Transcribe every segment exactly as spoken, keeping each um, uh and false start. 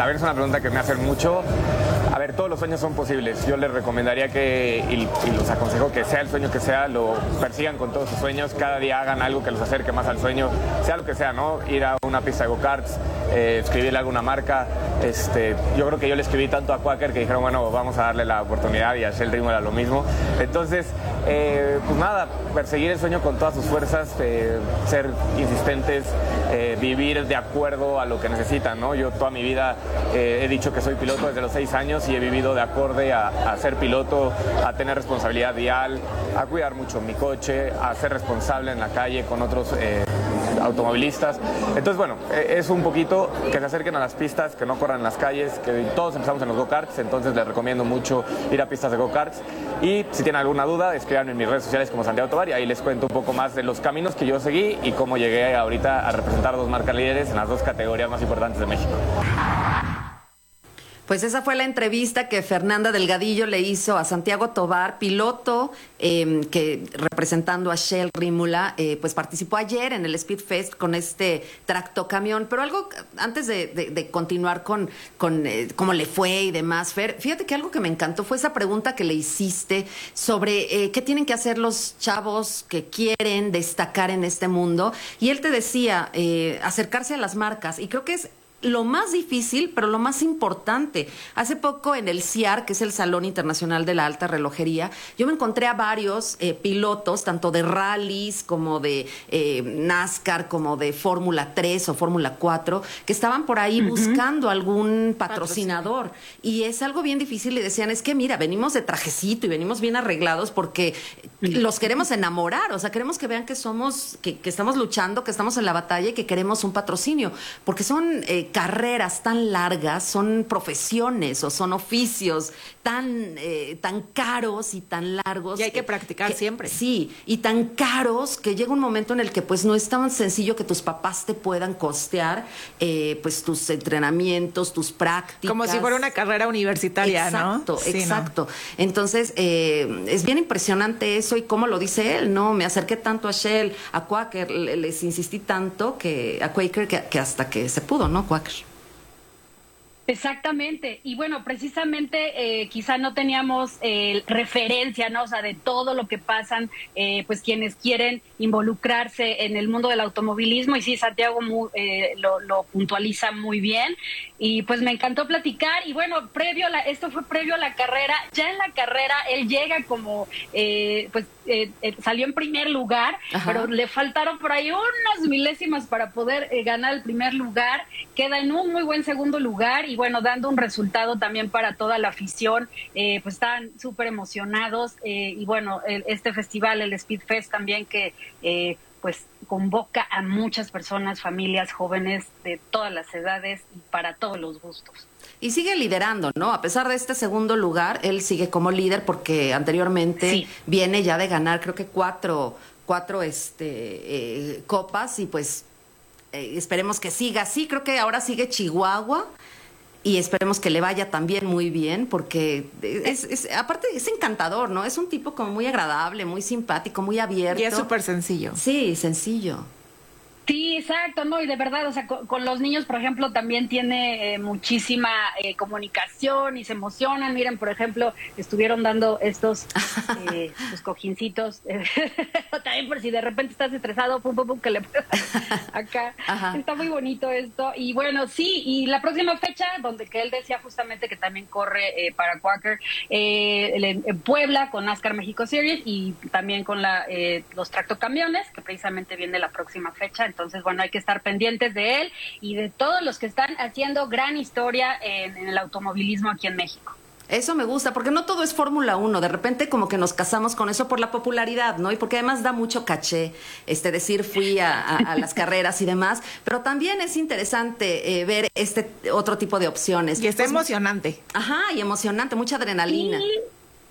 la verdad es una pregunta que me hacen mucho. A ver, todos los sueños son posibles. Yo les recomendaría que, y, y los aconsejo que sea el sueño que sea, lo persigan con todos sus sueños. Cada día hagan algo que los acerque más al sueño, sea lo que sea, ¿no? Ir a una pista de go-karts, eh, escribirle a alguna marca. Este, yo creo que yo le escribí tanto a Quaker que dijeron, bueno, vamos a darle la oportunidad, y a Shell Dream era lo mismo. Entonces, eh, pues nada, perseguir el sueño con todas sus fuerzas, eh, ser insistentes, eh, vivir de acuerdo a lo que necesitan, ¿no? Yo toda mi vida eh, he dicho que soy piloto desde los seis años y he vivido de acorde a, a ser piloto, a tener responsabilidad vial, a cuidar mucho mi coche, a ser responsable en la calle con otros eh, automovilistas. Entonces, bueno, eh, es un poquito que se acerquen a las pistas, que no corran en las calles, que todos empezamos en los go-karts, entonces les recomiendo mucho ir a pistas de go-karts. Y si tienen alguna duda, escríbanme en mis redes sociales como Santiago Tovar, y ahí les cuento un poco más de los caminos que yo seguí y cómo llegué ahorita a representar dos marcas líderes en las dos categorías más importantes de México. Pues esa fue la entrevista que Fernanda Delgadillo le hizo a Santiago Tovar, piloto eh, que representando a Shell Rímula, eh, pues participó ayer en el Speedfest con este tractocamión. Pero algo, antes de, de, de continuar con, con eh, cómo le fue y demás, Fer, fíjate que algo que me encantó fue esa pregunta que le hiciste sobre eh, qué tienen que hacer los chavos que quieren destacar en este mundo. Y él te decía, eh, acercarse a las marcas. Y creo que es lo más difícil, pero lo más importante. Hace poco en el C I A R, que es el Salón Internacional de la Alta Relojería, yo me encontré a varios eh, pilotos, tanto de rallies como de eh, NASCAR, como de Fórmula tres o Fórmula cuatro, que estaban por ahí uh-huh. buscando algún patrocinador. Y es algo bien difícil. Y decían, es que mira, venimos de trajecito y venimos bien arreglados porque uh-huh. los queremos enamorar. O sea, queremos que vean que somos, que, que estamos luchando, que estamos en la batalla y que queremos un patrocinio. Porque son eh, carreras tan largas, son profesiones o son oficios tan, eh, tan caros y tan largos. Y hay que practicar que, siempre. Sí, y tan caros que llega un momento en el que pues no es tan sencillo que tus papás te puedan costear eh, pues tus entrenamientos, tus prácticas. Como si fuera una carrera universitaria, exacto, ¿no? Exacto, exacto. Sí, ¿no? Entonces, eh, es bien impresionante eso y cómo lo dice él, ¿no? Me acerqué tanto a Shell, a Quaker, les insistí tanto que a Quaker que, que hasta que se pudo, ¿no? Quaker. Exactamente, y bueno, precisamente eh, quizá no teníamos eh, referencia, ¿no? O sea, de todo lo que pasan, eh, pues quienes quieren involucrarse en el mundo del automovilismo, y sí, Santiago muy, eh, lo, lo puntualiza muy bien, y pues me encantó platicar, y bueno, previo a la, esto fue previo a la carrera, ya en la carrera él llega como, eh, pues eh, eh, salió en primer lugar, ajá, pero le faltaron por ahí unas milésimas para poder eh, ganar el primer lugar, queda en un muy buen segundo lugar, y Y bueno, dando un resultado también para toda la afición, eh, pues están súper emocionados, eh, y bueno, el, este festival, el Speedfest también que eh, pues convoca a muchas personas, familias, jóvenes de todas las edades y para todos los gustos. Y sigue liderando, ¿no? A pesar de este segundo lugar, él sigue como líder porque anteriormente sí. viene ya de ganar creo que cuatro, cuatro este, eh, copas y pues eh, esperemos que siga así. Creo que ahora sigue Chihuahua. Y esperemos que le vaya también muy bien, porque es, es aparte es encantador, ¿no? Es un tipo como muy agradable, muy simpático, muy abierto. Y es súper sencillo. Sí, sencillo. Sí, exacto, ¿no? Y de verdad, o sea, con, con los niños, por ejemplo, también tiene eh, muchísima eh, comunicación y se emocionan. Miren, por ejemplo, estuvieron dando estos eh, sus cojincitos. Eh, también por si de repente estás estresado, pum, pum, pum, que le puedas acá. Ajá. Está muy bonito esto. Y bueno, sí, y la próxima fecha, donde que él decía justamente que también corre eh, para Quaker, eh, en Puebla con NASCAR México Series y también con la eh, los tractocamiones, que precisamente viene la próxima fecha. Entonces, bueno, hay que estar pendientes de él y de todos los que están haciendo gran historia en, en el automovilismo aquí en México. Eso me gusta, porque no todo es Fórmula uno, de repente como que nos casamos con eso por la popularidad, ¿no? Y porque además da mucho caché, este decir fui a, a, a las carreras y demás, pero también es interesante eh, ver este otro tipo de opciones. Y está pues, emocionante. Ajá, y emocionante, mucha adrenalina. Sí.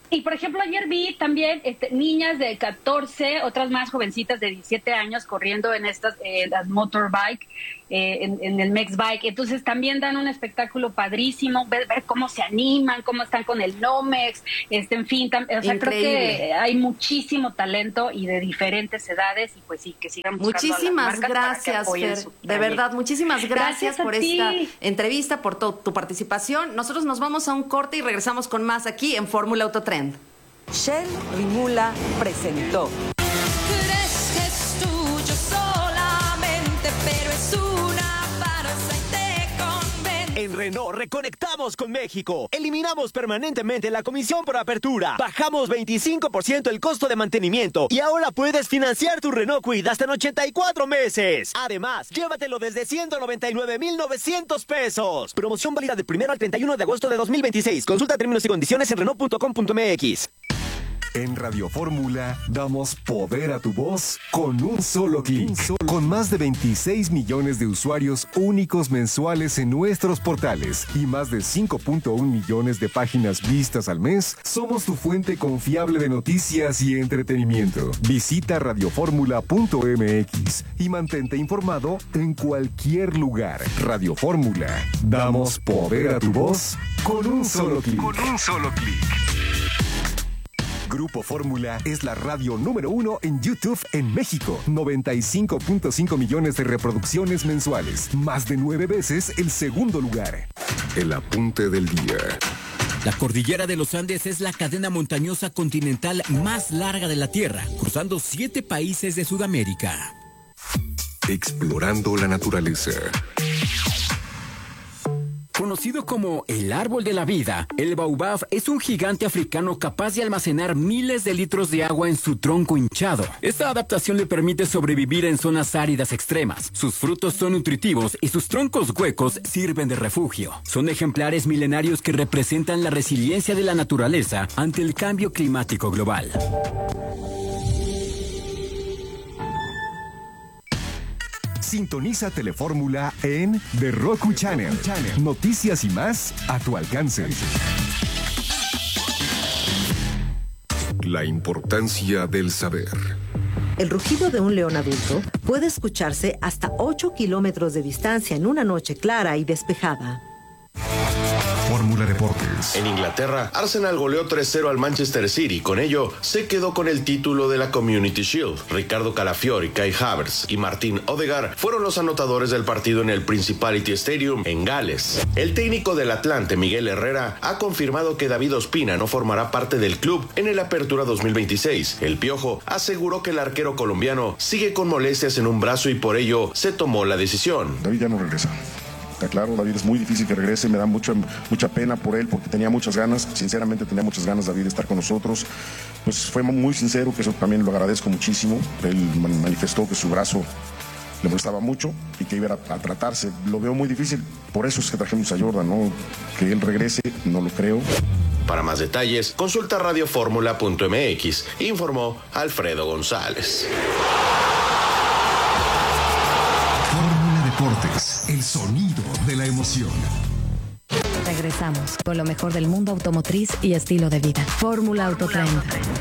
Y por ejemplo, ayer vi también este, niñas de catorce, otras más jovencitas de diecisiete años corriendo en estas, eh, las motorbike, eh, en, en el Mexbike. Entonces también dan un espectáculo padrísimo, ver, ver cómo se animan, cómo están con el Nomex, este, en fin, tam, o sea, creo que hay muchísimo talento y de diferentes edades y pues sí, que sigan buscando muchísimas a las gracias, Fer, de verdad, muchísimas gracias, gracias por ti. Esta entrevista, por to, tu participación. Nosotros nos vamos a un corte y regresamos con más aquí en Fórmula Autotrend. Shell Rimula presentó. Crees que es tuyo solamente, pero es una farsa y te convence. En Renault reconectamos con México. Eliminamos permanentemente la comisión por apertura. Bajamos veinticinco por ciento el costo de mantenimiento. Y ahora puedes financiar tu Renault Kwid hasta en ochenta y cuatro meses. Además, llévatelo desde ciento noventa y nueve mil novecientos pesos. Promoción válida del primero al treinta y uno de agosto de dos mil veintiséis. Consulta términos y condiciones en Renault punto com punto m x. En Radio Fórmula damos poder a tu voz con un solo clic. Con más de veintiséis millones de usuarios únicos mensuales en nuestros portales y más de cinco punto uno millones de páginas vistas al mes, somos tu fuente confiable de noticias y entretenimiento. Visita radio fórmula punto m x y mantente informado en cualquier lugar. Radio Fórmula, damos poder a tu voz con un solo clic. Con un solo clic. Grupo Fórmula es la radio número uno en YouTube en México. noventa y cinco punto cinco millones de reproducciones mensuales. Más de nueve veces el segundo lugar. El apunte del día. La cordillera de los Andes es la cadena montañosa continental más larga de la Tierra, cruzando siete países de Sudamérica. Explorando la naturaleza. Conocido como el árbol de la vida, el baobab es un gigante africano capaz de almacenar miles de litros de agua en su tronco hinchado. Esta adaptación le permite sobrevivir en zonas áridas extremas. Sus frutos son nutritivos y sus troncos huecos sirven de refugio. Son ejemplares milenarios que representan la resiliencia de la naturaleza ante el cambio climático global. Sintoniza Telefórmula en The Roku Channel. Noticias y más a tu alcance. La importancia del saber. El rugido de un león adulto puede escucharse hasta ocho kilómetros de distancia en una noche clara y despejada. Fórmula Deportes. En Inglaterra, Arsenal goleó tres cero al Manchester City. Con ello, se quedó con el título de la Community Shield. Ricardo Calafiori, Kai Havertz y Martín Odegaard fueron los anotadores del partido en el Principality Stadium en Gales. El técnico del Atlante, Miguel Herrera, ha confirmado que David Ospina no formará parte del club en el Apertura dos mil veintiséis. El Piojo aseguró que el arquero colombiano sigue con molestias en un brazo y por ello se tomó la decisión. David ya no regresa. Está claro, David es muy difícil que regrese, me da mucha, mucha pena por él porque tenía muchas ganas, sinceramente tenía muchas ganas David de estar con nosotros, pues fue muy sincero, que eso también lo agradezco muchísimo, él manifestó que su brazo le molestaba mucho y que iba a, a tratarse, lo veo muy difícil, por eso es que trajimos a Jordan, ¿no? Que él regrese, no lo creo. Para más detalles, consulta radio fórmula punto m x, informó Alfredo González. Deportes, el sonido de la emoción. Regresamos con lo mejor del mundo automotriz y estilo de vida. Fórmula Autotrend.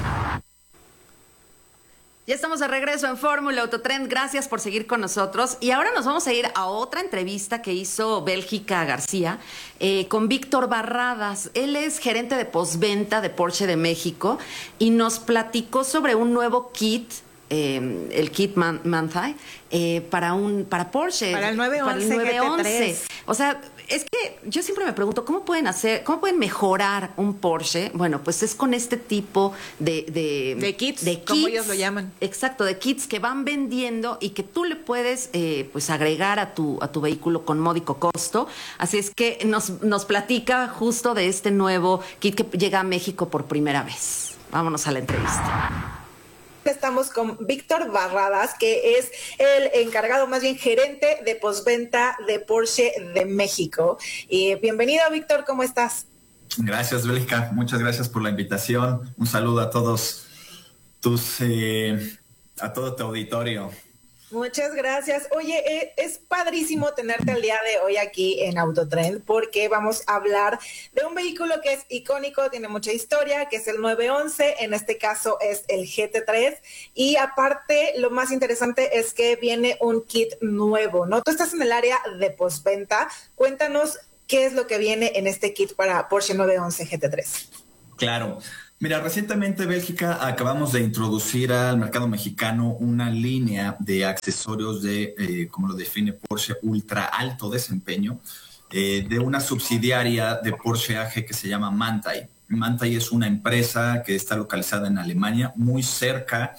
Ya estamos de regreso en Fórmula Autotrend. Gracias por seguir con nosotros. Y ahora nos vamos a ir a otra entrevista que hizo Bélgica García eh, con Víctor Barradas. Él es gerente de postventa de Porsche de México y nos platicó sobre un nuevo kit. Eh, el kit Man- Manthey eh, para un para Porsche para el nueve once, para el nueve once. O sea, es que yo siempre me pregunto cómo pueden hacer, cómo pueden mejorar un Porsche. Bueno, pues es con este tipo de de, de kits, de kits, como ellos lo llaman. Exacto, de kits que van vendiendo y que tú le puedes eh, pues agregar a tu a tu vehículo con módico costo. Así es que nos nos platica justo de este nuevo kit que llega a México por primera vez. Vámonos a la entrevista. Estamos con Víctor Barradas, que es el encargado, más bien gerente de postventa de Porsche de México. Y bienvenido, Víctor, ¿cómo estás? Gracias, Bélgica. Muchas gracias por la invitación. Un saludo a todos tus, eh, a todo tu auditorio. Muchas gracias. Oye, eh, es padrísimo tenerte el día de hoy aquí en Autotrend porque vamos a hablar de un vehículo que es icónico, tiene mucha historia, que es el nueve once, en este caso es el G T tres, y aparte lo más interesante es que viene un kit nuevo, ¿no? Tú estás en el área de postventa, cuéntanos qué es lo que viene en este kit para Porsche nueve once G T tres. Claro. Mira, recientemente Bélgica acabamos de introducir al mercado mexicano una línea de accesorios de, eh, como lo define Porsche, ultra alto desempeño, eh, de una subsidiaria de Porsche A G que se llama Manthey. Manthey es una empresa que está localizada en Alemania, muy cerca,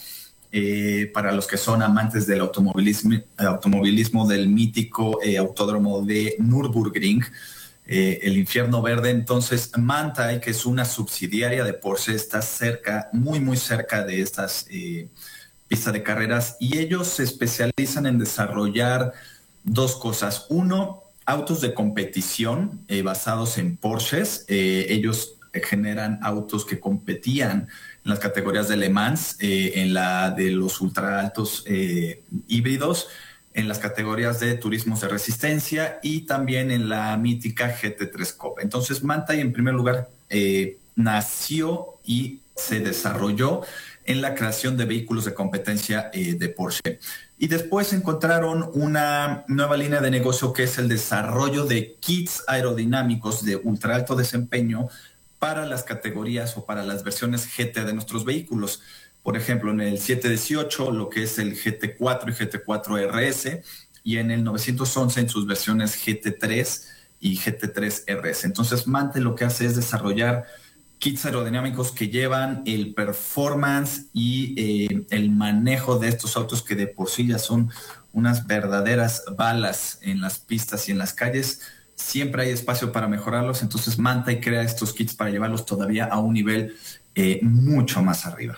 eh, para los que son amantes del automovilismo, automovilismo del mítico eh, autódromo de Nürburgring. Eh, el infierno verde. Entonces Manthey, que es una subsidiaria de Porsche, está cerca, muy muy cerca de estas eh, pistas de carreras, y ellos se especializan en desarrollar dos cosas. Uno, autos de competición eh, basados en Porsches. Eh, ellos generan autos que competían en las categorías de Le Mans, eh, en la de los ultra altos eh, híbridos, en las categorías de turismos de resistencia y también en la mítica G T tres Cup. Entonces Manthey, en primer lugar, eh, nació y se desarrolló en la creación de vehículos de competencia eh, de Porsche. Y después encontraron una nueva línea de negocio que es el desarrollo de kits aerodinámicos de ultra alto desempeño para las categorías o para las versiones G T de nuestros vehículos. Por ejemplo, en el siete dieciocho, lo que es el G T cuatro y G T cuatro R S, y en el novecientos once en sus versiones G T tres y G T tres R S. Entonces, Manthey lo que hace es desarrollar kits aerodinámicos que llevan el performance y eh, el manejo de estos autos que de por sí ya son unas verdaderas balas en las pistas y en las calles. Siempre hay espacio para mejorarlos, entonces Manthey crea estos kits para llevarlos todavía a un nivel eh, mucho más arriba.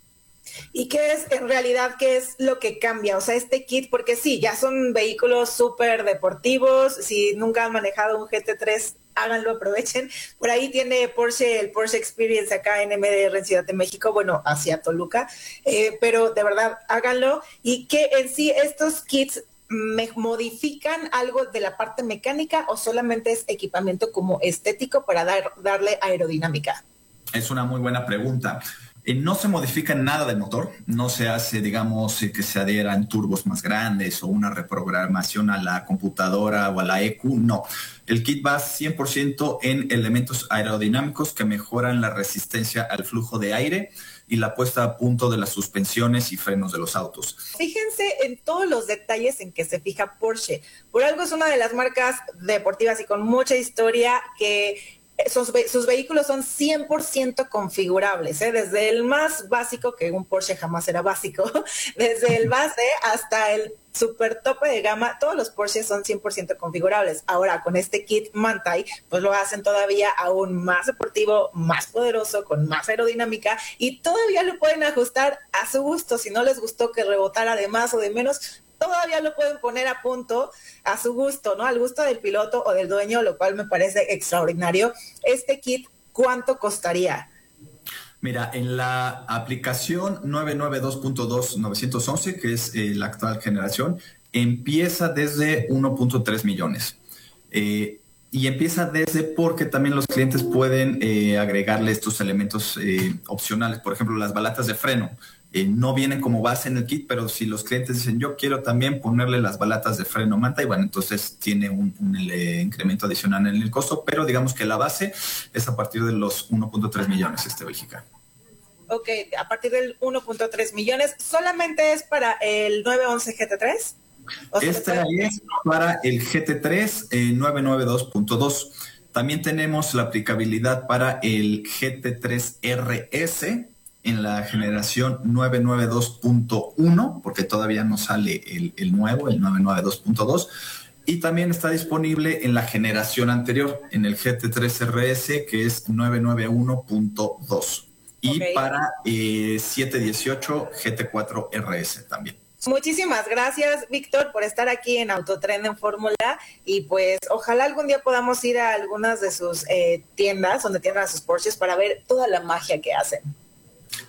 ¿Y qué es en realidad, qué es lo que cambia? O sea, este kit, porque sí, ya son vehículos súper deportivos. Si nunca han manejado un G T tres, háganlo, aprovechen. Por ahí tiene Porsche, el Porsche Experience acá en M D R en Ciudad de México, bueno, hacia Toluca, eh, pero de verdad, háganlo. Y que en sí estos kits me modifican algo de la parte mecánica o solamente es equipamiento como estético para dar, darle aerodinámica. Es una muy buena pregunta. Eh, no se modifica nada del motor, no se hace, digamos, eh, que se adhieran turbos más grandes o una reprogramación a la computadora o a la E Q, no. El kit va cien por ciento en elementos aerodinámicos que mejoran la resistencia al flujo de aire y la puesta a punto de las suspensiones y frenos de los autos. Fíjense en todos los detalles en que se fija Porsche. Por algo es una de las marcas deportivas y con mucha historia que Sus, sus vehículos son cien por ciento configurables, ¿eh? Desde el más básico, que un Porsche jamás era básico, desde el base hasta el super tope de gama, todos los Porsche son cien por ciento configurables. Ahora, con este kit Manthey, pues lo hacen todavía aún más deportivo, más poderoso, con más aerodinámica, y todavía lo pueden ajustar a su gusto. Si no les gustó que rebotara de más o de menos, todavía lo pueden poner a punto a su gusto, ¿no? Al gusto del piloto o del dueño, lo cual me parece extraordinario. Este kit, ¿cuánto costaría? Mira, en la aplicación nueve nueve dos punto dos novecientos once, que es eh, la actual generación, empieza desde uno punto tres millones. Eh, y empieza desde porque también los clientes pueden eh, agregarle estos elementos eh, opcionales. Por ejemplo, las balatas de freno. Eh, no vienen como base en el kit, pero si los clientes dicen yo quiero también ponerle las balatas de freno Manthey, bueno, entonces tiene un, un eh, incremento adicional en el costo, pero digamos que la base es a partir de los uno punto tres millones este Bélgica. Ok, a partir del uno punto tres millones, ¿solamente es para el nueve once G T tres? Esta es para el G T tres eh, nueve nueve dos punto dos. También tenemos la aplicabilidad para el G T tres R S, en la generación nueve nueve dos punto uno, porque todavía no sale el, el nuevo, el nueve nueve dos punto dos, y también está disponible en la generación anterior, en el G T tres R S, que es nueve nueve uno punto dos, y okay, para eh, siete dieciocho G T cuatro R S también. Muchísimas gracias, Víctor, por estar aquí en Autotrend en Fórmula, y pues ojalá algún día podamos ir a algunas de sus eh, tiendas donde tienen a sus Porsches para ver toda la magia que hacen.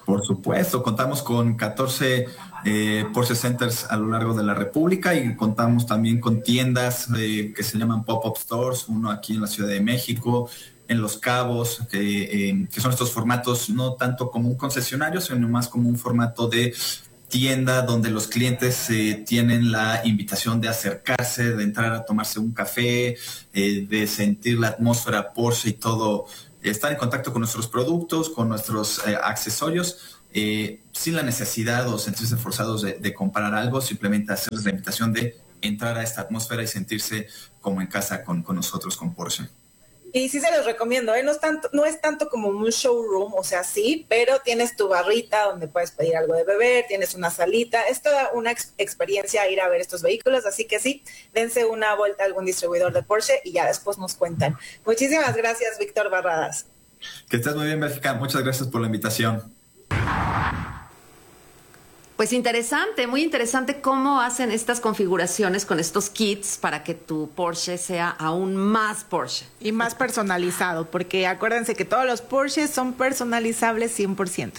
Por supuesto, contamos con catorce eh, Porsche Centers a lo largo de la República y contamos también con tiendas eh, que se llaman pop-up stores, uno aquí en la Ciudad de México, en Los Cabos, que, eh, que son estos formatos no tanto como un concesionario, sino más como un formato de tienda donde los clientes eh, tienen la invitación de acercarse, de entrar a tomarse un café, eh, de sentir la atmósfera Porsche y todo, estar en contacto con nuestros productos, con nuestros eh, accesorios, eh, sin la necesidad o sentirse forzados de, de comprar algo, simplemente hacerles la invitación de entrar a esta atmósfera y sentirse como en casa con, con nosotros, con Porsche. Y sí se los recomiendo, ¿eh? No es tanto, no es tanto como un showroom, o sea, sí, pero tienes tu barrita donde puedes pedir algo de beber, tienes una salita, es toda una ex- experiencia ir a ver estos vehículos, así que sí, dense una vuelta a algún distribuidor de Porsche y ya después nos cuentan. Muchísimas gracias, Víctor Barradas. Que estés muy bien, Bélgica, muchas gracias por la invitación. Pues interesante, muy interesante cómo hacen estas configuraciones con estos kits para que tu Porsche sea aún más Porsche. Y más personalizado, porque acuérdense que todos los Porsches son personalizables cien por ciento.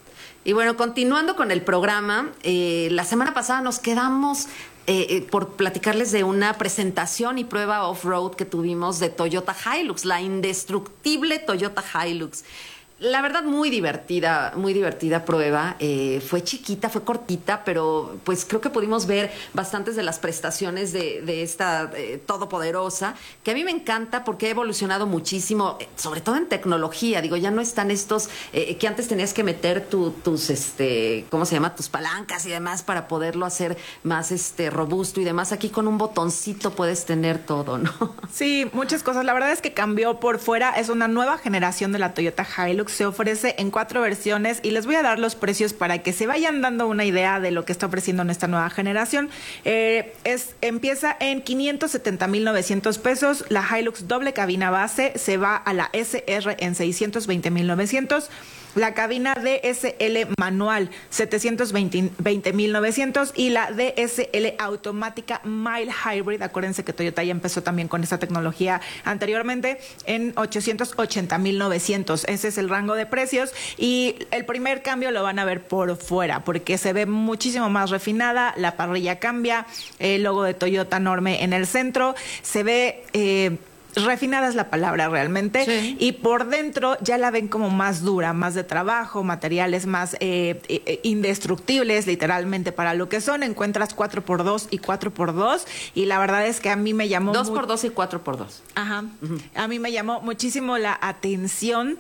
Y bueno, continuando con el programa, eh, la semana pasada nos quedamos eh, eh, por platicarles de una presentación y prueba off-road que tuvimos de Toyota Hilux, la indestructible Toyota Hilux. La verdad, muy divertida, muy divertida prueba. Eh, fue chiquita, fue cortita, pero pues creo que pudimos ver bastantes de las prestaciones de, de esta eh, todopoderosa, que a mí me encanta porque ha evolucionado muchísimo, eh, sobre todo en tecnología. Digo, ya no están estos eh, que antes tenías que meter tu, tus, este, ¿cómo se llama? Tus palancas y demás para poderlo hacer más este robusto y demás. Aquí con un botoncito puedes tener todo, ¿no? Sí, muchas cosas. La verdad es que cambió por fuera. Es una nueva generación de la Toyota Hilux. Se ofrece en cuatro versiones y les voy a dar los precios para que se vayan dando una idea de lo que está ofreciendo en esta nueva generación. Eh, es, empieza en quinientos setenta mil novecientos pesos. La Hilux doble cabina base se va a la S R en seiscientos veinte mil novecientos. La cabina D S L manual, setecientos veinte mil novecientos, y la D S L automática Mild Hybrid, acuérdense que Toyota ya empezó también con esta tecnología anteriormente, en ochocientos ochenta mil novecientos. Ese es el rango de precios y el primer cambio lo van a ver por fuera, porque se ve muchísimo más refinada, la parrilla cambia, el logo de Toyota enorme en el centro, se ve... Eh, refinada es la palabra realmente, sí. Y por dentro ya la ven como más dura, más de trabajo, materiales más eh, eh, indestructibles literalmente para lo que son. Encuentras cuatro por dos y cuatro por dos y la verdad es que a mí me llamó dos por dos y cuatro por dos. Ajá. Uh-huh. A mí me llamó muchísimo la atención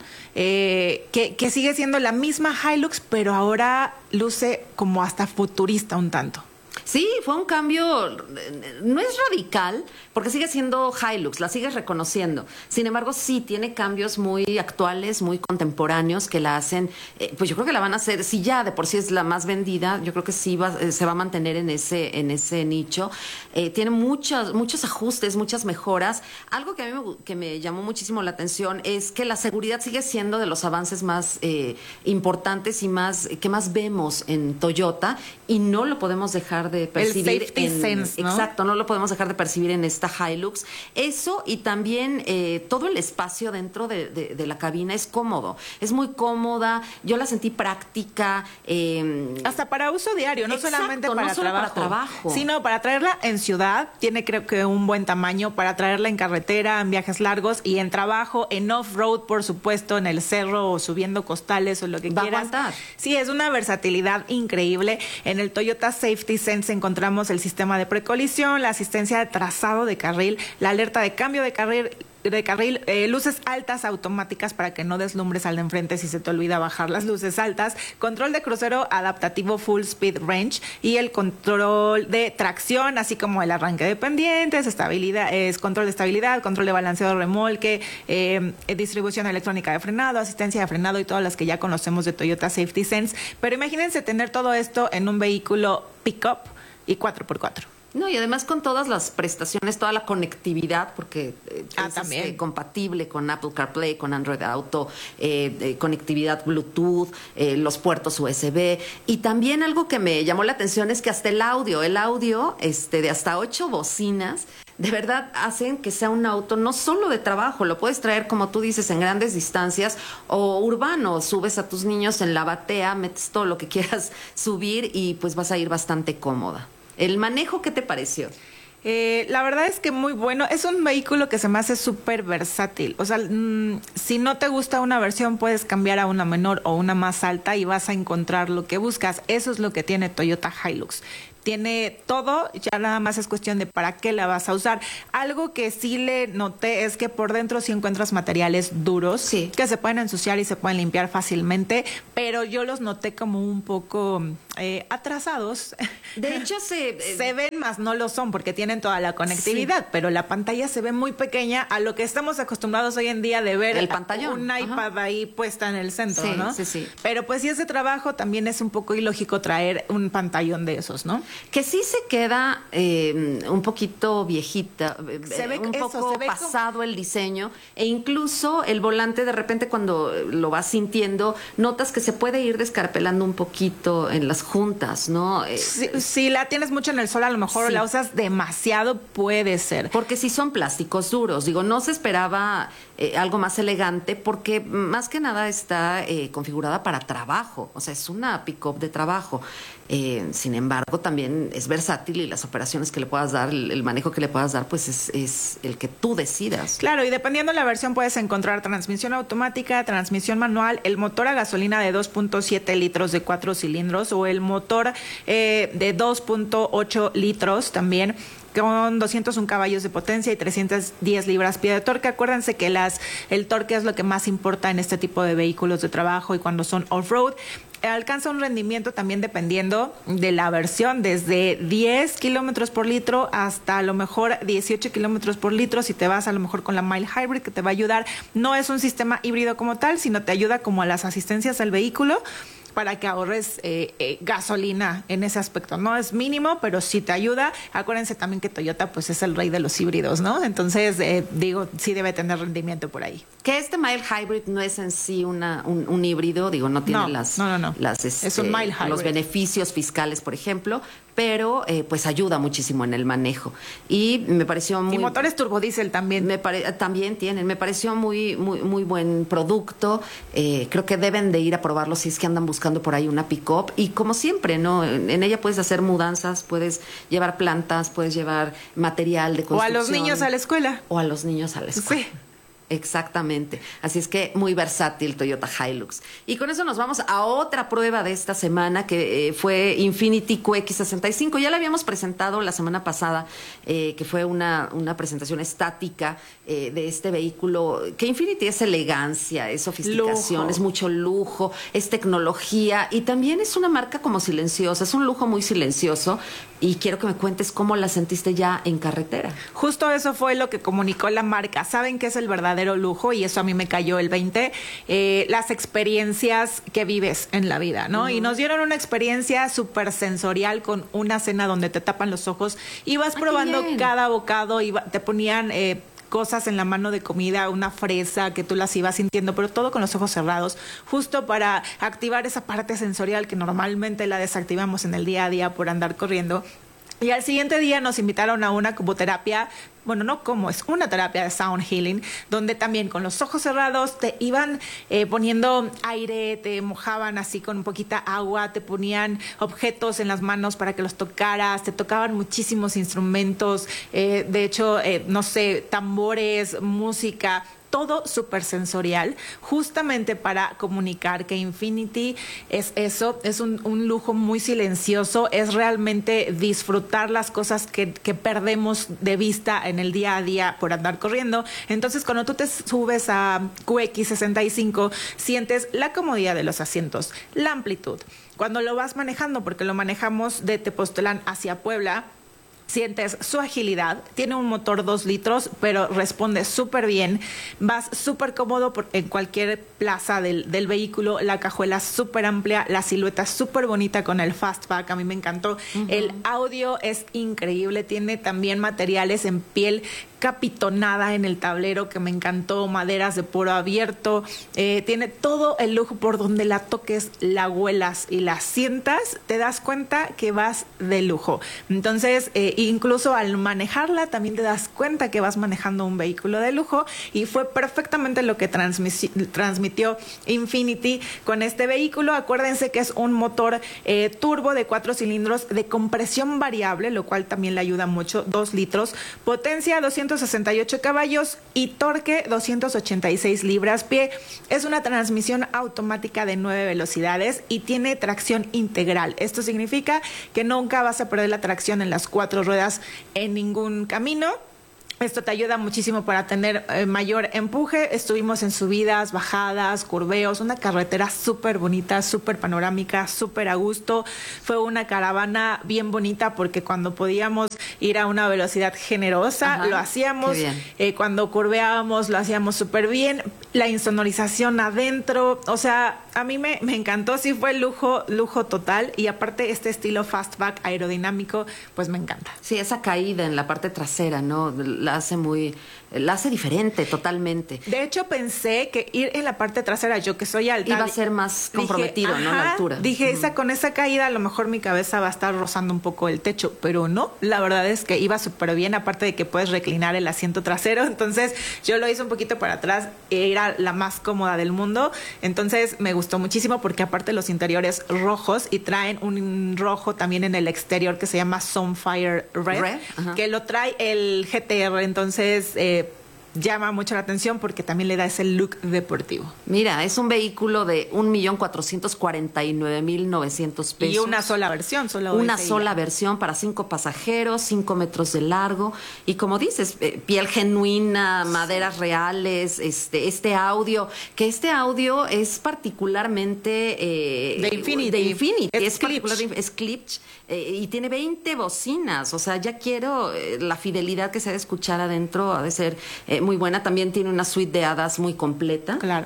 eh, que, que sigue siendo la misma Hilux, pero ahora luce como hasta futurista un tanto. Sí, fue un cambio, no es radical, porque sigue siendo Hilux, la sigues reconociendo. Sin embargo, sí tiene cambios muy actuales, muy contemporáneos que la hacen, eh, pues yo creo que la van a hacer, si ya de por sí es la más vendida, yo creo que sí va, eh, se va a mantener en ese, en ese nicho. Eh, tiene muchos, muchos ajustes, muchas mejoras. Algo que a mí me, que me llamó muchísimo la atención es que la seguridad sigue siendo de los avances más eh, importantes y más que más vemos en Toyota y no lo podemos dejar de percibir. El safety en, sense, ¿no? Exacto, no lo podemos dejar de percibir en esta Hilux. Eso y también eh, todo el espacio dentro de, de, de la cabina es cómodo, es muy cómoda, yo la sentí práctica. Eh, Hasta para uso diario, no exacto, solamente para, no solo trabajo, para trabajo, sino para traerla en ciudad, tiene creo que un buen tamaño para traerla en carretera, en viajes largos y en trabajo, en off-road, por supuesto, en el cerro o subiendo costales o lo que va quieras. A aguantar. Sí, es una versatilidad increíble. En el Toyota Safety Sense encontramos el sistema de precolisión, la asistencia de trazado de carril, la alerta de cambio de carril, de carril, eh, luces altas automáticas para que no deslumbres al de enfrente si se te olvida bajar las luces altas, control de crucero adaptativo Full Speed Range y el control de tracción, así como el arranque de pendientes, estabilidad, es control de estabilidad, control de balanceo de remolque, eh, distribución electrónica de frenado, asistencia de frenado y todas las que ya conocemos de Toyota Safety Sense. Pero imagínense tener todo esto en un vehículo pick-up y cuatro por cuatro. No, y además con todas las prestaciones, toda la conectividad, porque eh, ah, es también. Este, compatible con Apple CarPlay, con Android Auto, eh, eh, conectividad Bluetooth, eh, los puertos U S B. Y también algo que me llamó la atención es que hasta el audio, el audio este, de hasta ocho bocinas, de verdad hacen que sea un auto no solo de trabajo, lo puedes traer, como tú dices, en grandes distancias o urbano, subes a tus niños en la batea, metes todo lo que quieras subir y pues vas a ir bastante cómoda. ¿El manejo qué te pareció? Eh, la verdad es que muy bueno. Es un vehículo que se me hace súper versátil. O sea, mmm, si no te gusta una versión, puedes cambiar a una menor o una más alta y vas a encontrar lo que buscas. Eso es lo que tiene Toyota Hilux. Tiene todo, ya nada más es cuestión de para qué la vas a usar. Algo que sí le noté es que por dentro sí encuentras materiales duros, sí, que se pueden ensuciar y se pueden limpiar fácilmente, pero yo los noté como un poco eh, atrasados. De hecho, se, eh, se ven más, no lo son, porque tienen toda la conectividad, sí, pero la pantalla se ve muy pequeña a lo que estamos acostumbrados hoy en día de ver el pantallón, un iPad, ajá, ahí puesta en el centro, sí, ¿no? Sí, sí. Pero pues si ese trabajo también es un poco ilógico traer un pantallón de esos, ¿no? Que sí se queda eh, un poquito viejita, se ve, un eso, poco se ve pasado como... el diseño, e incluso el volante de repente cuando lo vas sintiendo, notas que se puede ir descarpelando un poquito en las juntas, ¿no? Si, si la tienes mucho en el sol, a lo mejor sí, la usas demasiado, puede ser. Porque sí son plásticos duros, digo, no se esperaba eh, algo más elegante porque más que nada está eh, configurada para trabajo, o sea, es una pick-up de trabajo. Eh, sin embargo, también es versátil y las operaciones que le puedas dar, el, el manejo que le puedas dar, pues es, es el que tú decidas. Claro, y dependiendo de la versión puedes encontrar transmisión automática, transmisión manual, el motor a gasolina de dos punto siete litros de cuatro cilindros o el motor eh, de dos punto ocho litros también, con doscientos un caballos de potencia y trescientas diez libras-pie de torque. Acuérdense que las, el torque es lo que más importa en este tipo de vehículos de trabajo y cuando son off-road. Alcanza un rendimiento también dependiendo de la versión, desde diez kilómetros por litro hasta a lo mejor dieciocho kilómetros por litro si te vas a lo mejor con la Mild Hybrid, que te va a ayudar. No es un sistema híbrido como tal, sino te ayuda como a las asistencias al vehículo para que ahorres eh, eh, gasolina en ese aspecto. No es mínimo, pero sí te ayuda. Acuérdense también que Toyota pues es el rey de los híbridos, ¿no? Entonces, eh, digo, sí debe tener rendimiento por ahí. Que este Mild Hybrid no es en sí una, un, un híbrido, digo, no tiene no, las, no, no, no. las este, es un Mild Hybrid. Los beneficios fiscales, por ejemplo, pero eh, pues ayuda muchísimo en el manejo. Y me pareció muy... Y motores turbodiesel también. Me pare, también tienen. Me pareció muy muy muy buen producto. Eh, creo que deben de ir a probarlo si es que andan buscando por ahí una pick-up. Y como siempre, ¿no? En, en ella puedes hacer mudanzas, puedes llevar plantas, puedes llevar material de construcción. O a los niños a la escuela. O a los niños a la escuela. Sí. Exactamente. Así es que muy versátil Toyota Hilux. Y con eso nos vamos a otra prueba de esta semana que eh, fue Infiniti Q X sesenta y cinco. Ya la habíamos presentado la semana pasada, eh, que fue una, una presentación estática eh, de este vehículo. Que Infiniti es elegancia, es sofisticación, lujo. Es mucho lujo, es tecnología y también es una marca como silenciosa. Es un lujo muy silencioso y quiero que me cuentes cómo la sentiste ya en carretera. Justo eso fue lo que comunicó la marca. Saben que es el verdadero lujo y eso a mí me cayó el veinte, eh, las experiencias que vives en la vida, ¿no? Uh-huh. Y nos dieron una experiencia súper sensorial con una cena donde te tapan los ojos y vas Ay, probando cada bocado y te ponían eh, cosas en la mano de comida, una fresa que tú las ibas sintiendo, pero todo con los ojos cerrados, justo para activar esa parte sensorial que normalmente la desactivamos en el día a día por andar corriendo. Y al siguiente día nos invitaron a una cuboterapia, bueno, no como, es una terapia de sound healing, donde también con los ojos cerrados te iban eh, poniendo aire, te mojaban así con un poquita agua, te ponían objetos en las manos para que los tocaras, te tocaban muchísimos instrumentos, eh, de hecho, eh, no sé, tambores, música, todo súper sensorial, justamente para comunicar que Infiniti es eso, es un, un lujo muy silencioso, es realmente disfrutar las cosas que, que perdemos de vista en el día a día por andar corriendo. Entonces, cuando tú te subes a Q X sesenta y cinco, sientes la comodidad de los asientos, la amplitud. Cuando lo vas manejando, porque lo manejamos de Tepoztlán hacia Puebla, sientes su agilidad, tiene un motor dos litros, pero responde súper bien, vas súper cómodo por, en cualquier plaza del, del vehículo, la cajuela súper amplia, la silueta súper bonita con el fastback, a mí me encantó, uh-huh. El audio es increíble, tiene también materiales en piel capitonada en el tablero que me encantó, maderas de poro abierto, eh, tiene todo el lujo por donde la toques, la huelas y la sientas, te das cuenta que vas de lujo. Entonces, eh, incluso al manejarla también te das cuenta que vas manejando un vehículo de lujo, y fue perfectamente lo que transmisi- transmitió Infiniti con este vehículo. Acuérdense que es un motor eh, turbo de cuatro cilindros de compresión variable, lo cual también le ayuda mucho, dos litros, potencia doscientos sesenta y ocho caballos y torque doscientos ochenta y seis libras-pie. Es una transmisión automática de nueve velocidades y tiene tracción integral. Esto significa que nunca vas a perder la tracción en las cuatro ruedas en ningún camino. Esto te ayuda muchísimo para tener eh, mayor empuje. Estuvimos en subidas, bajadas, curveos, una carretera súper bonita, súper panorámica, súper a gusto. Fue una caravana bien bonita porque cuando podíamos ir a una velocidad generosa, Ajá, lo hacíamos. Eh, cuando curveábamos, lo hacíamos súper bien. La insonorización adentro, o sea, a mí me, me encantó. Sí fue lujo, lujo total. Y aparte este estilo fastback aerodinámico, pues me encanta. Sí, esa caída en la parte trasera, ¿no? La hace muy, la hace diferente totalmente. De hecho, pensé que ir en la parte trasera, yo que soy alta, iba a ser más comprometido, dije, ¿no? La altura. Dije, uh-huh. esa, con esa caída a lo mejor mi cabeza va a estar rozando un poco el techo, pero no, la verdad es que iba súper bien, aparte de que puedes reclinar el asiento trasero. Entonces yo lo hice un poquito para atrás, era la más cómoda del mundo. Entonces me gustó muchísimo porque aparte los interiores rojos, y traen un rojo también en el exterior que se llama Sunfire Red, Red que lo trae el G T R. Entonces eh, llama mucho la atención porque también le da ese look deportivo. Mira, es un vehículo de un millón cuatrocientos cuarenta y nueve mil novecientos pesos. Y una sola versión. Solo una sola versión para cinco pasajeros, cinco metros de largo. Y como dices, eh, piel genuina, maderas reales, este, este audio, que este audio es particularmente... Eh, de Infiniti. De Infiniti. Es, es particular, es Klipsch. Eh, y tiene veinte bocinas. O sea, ya quiero eh, la fidelidad que se ha de escuchar adentro, ha de ser... Eh, muy buena. También tiene una suite de hadas muy completa. Claro.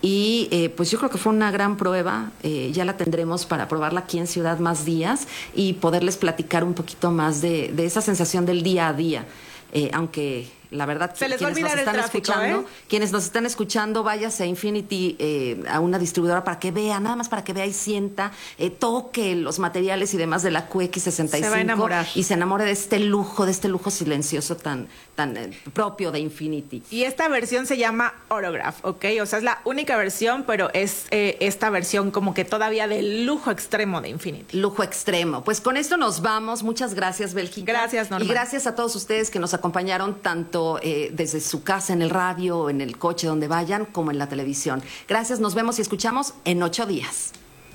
Y eh, pues yo creo que fue una gran prueba. Eh, ya la tendremos para probarla aquí en Ciudad más días y poderles platicar un poquito más de, de esa sensación del día a día. Eh, aunque la verdad, se les va a olvidar nos están el tráfico, escuchando, ¿eh? quienes nos están escuchando, váyase a Infiniti, eh, a una distribuidora para que vea, nada más para que vea y sienta, eh, toque los materiales y demás de la Q X sesenta y cinco. Se va a enamorar. Y se enamore de este lujo, de este lujo silencioso tan, tan eh, propio de Infiniti. Y esta versión se llama Autograph, ¿ok? O sea, es la única versión, pero es eh, esta versión como que todavía del lujo extremo de Infiniti. Lujo extremo. Pues con esto nos vamos. Muchas gracias, Bélgica. Gracias, Norma. Y gracias a todos ustedes que nos acompañaron tanto Eh, desde su casa, en el radio, en el coche, donde vayan, como en la televisión. Gracias, nos vemos y escuchamos en ocho días.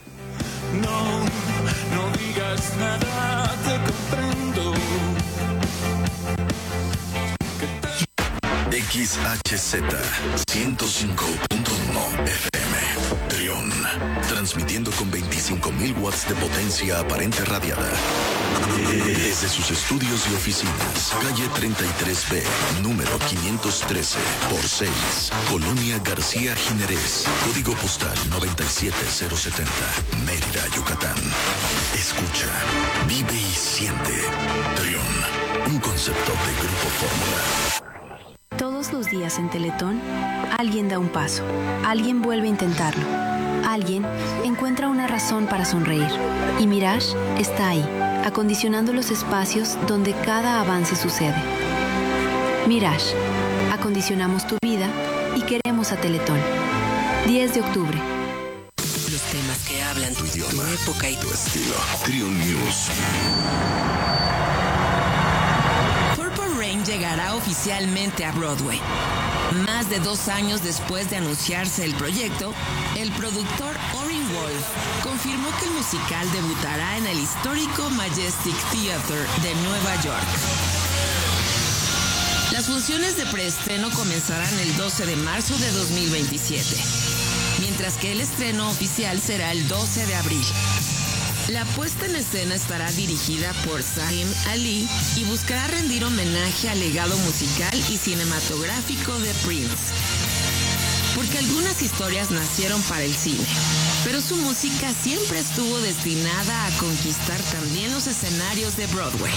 No, no digas nada, te comprendo. X H Z ciento cinco punto uno F M Trión, transmitiendo con veinticinco mil watts de potencia aparente radiada desde sus estudios y oficinas, calle treinta y tres B, número quinientos trece por seis, Colonia García Jiménez, código postal noventa y siete cero setenta, Mérida, Yucatán. Escucha, vive y siente. Trión, un concepto de Grupo Fórmula. Todos los días en Teletón, alguien da un paso, alguien vuelve a intentarlo, alguien encuentra una razón para sonreír. Y Mirage está ahí, acondicionando los espacios donde cada avance sucede. Mirage, acondicionamos tu vida y queremos a Teletón. diez de octubre. Los temas que hablan tu idioma, tu época y tu estilo. Trión News. Llegará oficialmente a Broadway. Más de dos años después de anunciarse el proyecto, el productor Orin Wolf confirmó que el musical debutará en el histórico Majestic Theater de Nueva York. Las funciones de preestreno comenzarán el doce de marzo de dos mil veintisiete, mientras que el estreno oficial será el doce de abril. La puesta en escena estará dirigida por Saim Ali y buscará rendir homenaje al legado musical y cinematográfico de Prince. Porque algunas historias nacieron para el cine, pero su música siempre estuvo destinada a conquistar también los escenarios de Broadway.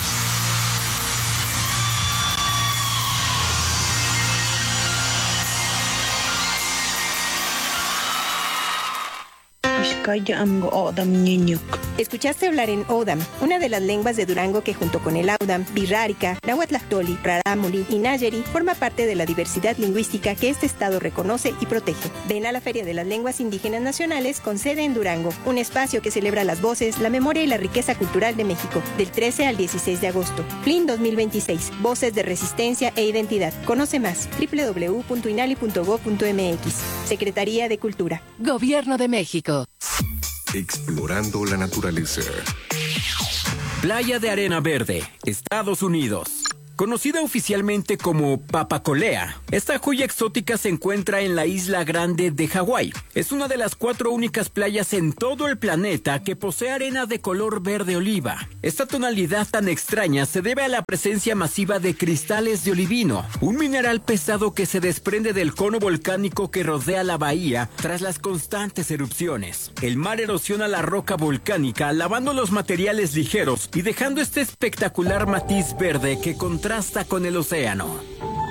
Escuchaste hablar en Odam, una de las lenguas de Durango que junto con el Audam, Birrárica, Nahuatlactoli, Rarámuri y Nayeri forma parte de la diversidad lingüística que este estado reconoce y protege. Ven a la Feria de las Lenguas Indígenas Nacionales con sede en Durango, un espacio que celebra las voces, la memoria y la riqueza cultural de México, del trece al dieciséis de agosto. F L I N dos mil veintiséis, Voces de Resistencia e Identidad. Conoce más, doble u doble u doble u punto inali punto gob punto eme equis. Secretaría de Cultura. Gobierno de México. Explorando la naturaleza. Playa de Arena Verde, Estados Unidos. Conocida oficialmente como Papacolea, esta joya exótica se encuentra en la isla Grande de Hawái. Es una de las cuatro únicas playas en todo el planeta que posee arena de color verde oliva. Esta tonalidad tan extraña se debe a la presencia masiva de cristales de olivino, un mineral pesado que se desprende del cono volcánico que rodea la bahía tras las constantes erupciones. El mar erosiona la roca volcánica, lavando los materiales ligeros y dejando este espectacular matiz verde que contrasta con el océano.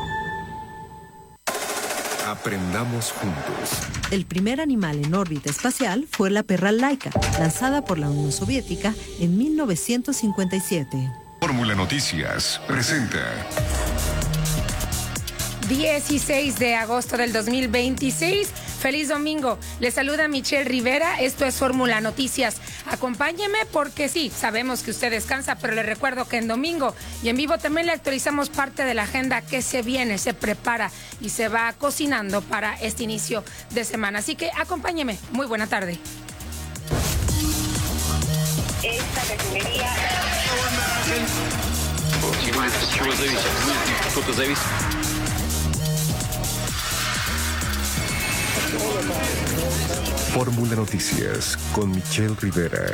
Aprendamos juntos. El primer animal en órbita espacial fue la perra Laika, lanzada por la Unión Soviética en mil novecientos cincuenta y siete. Fórmula Noticias presenta. dieciséis de agosto del dos mil veintiséis. Feliz domingo. Les saluda Michelle Rivera. Esto es Fórmula Noticias. Acompáñeme porque sí, sabemos que usted descansa, pero le recuerdo que en domingo y en vivo también le actualizamos parte de la agenda que se viene, se prepara y se va cocinando para este inicio de semana. Así que acompáñeme. Muy buena tarde. Esta refinería... Fórmula Noticias con Michelle Rivera.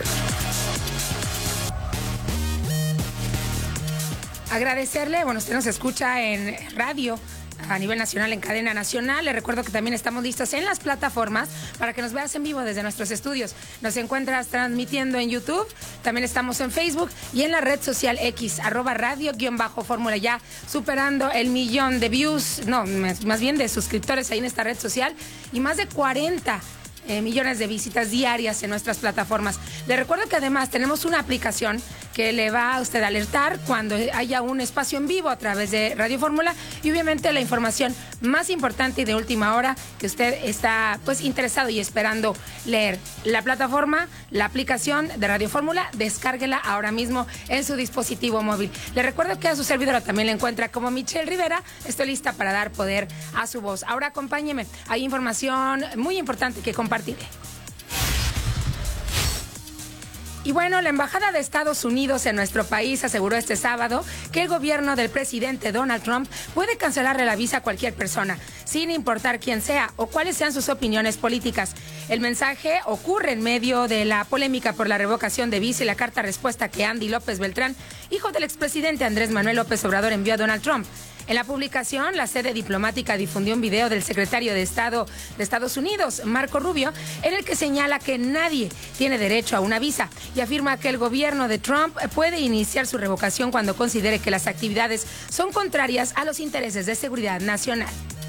Agradecerle, bueno, usted nos escucha en radio a nivel nacional, en cadena nacional. Le recuerdo que también estamos listos en las plataformas para que nos veas en vivo desde nuestros estudios. Nos encuentras transmitiendo en YouTube, también estamos en Facebook y en la red social X, arroba radio guión bajo fórmula, ya superando el millón de views, no, más bien de suscriptores ahí en esta red social y más de cuarenta Eh, millones de visitas diarias en nuestras plataformas. Le recuerdo que además tenemos una aplicación que le va a usted alertar cuando haya un espacio en vivo a través de Radio Fórmula y obviamente la información más importante y de última hora que usted está pues interesado y esperando leer. La plataforma, la aplicación de Radio Fórmula, descárguela ahora mismo en su dispositivo móvil. Le recuerdo que a su servidora también le encuentra como Michelle Rivera. Estoy lista para dar poder a su voz. Ahora acompáñeme. Hay información muy importante que compartir. Y bueno, la Embajada de Estados Unidos en nuestro país aseguró este sábado que el gobierno del presidente Donald Trump puede cancelarle la visa a cualquier persona, sin importar quién sea o cuáles sean sus opiniones políticas. El mensaje ocurre en medio de la polémica por la revocación de visa y la carta respuesta que Andy López Beltrán, hijo del expresidente Andrés Manuel López Obrador, envió a Donald Trump. En la publicación, la sede diplomática difundió un video del secretario de Estado de Estados Unidos, Marco Rubio, en el que señala que nadie tiene derecho a una visa y afirma que el gobierno de Trump puede iniciar su revocación cuando considere que las actividades son contrarias a los intereses de seguridad nacional.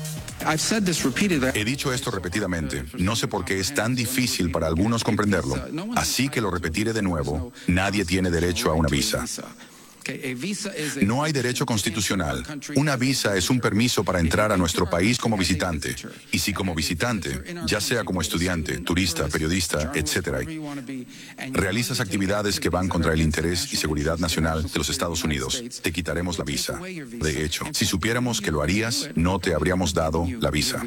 He dicho esto repetidamente. No sé por qué es tan difícil para algunos comprenderlo. Así que lo repetiré de nuevo. Nadie tiene derecho a una visa. No hay derecho constitucional. Una visa es un permiso para entrar a nuestro país como visitante. Y si como visitante, ya sea como estudiante, turista, periodista, etcétera, realizas actividades que van contra el interés y seguridad nacional de los Estados Unidos, te quitaremos la visa. De hecho, si supiéramos que lo harías, no te habríamos dado la visa.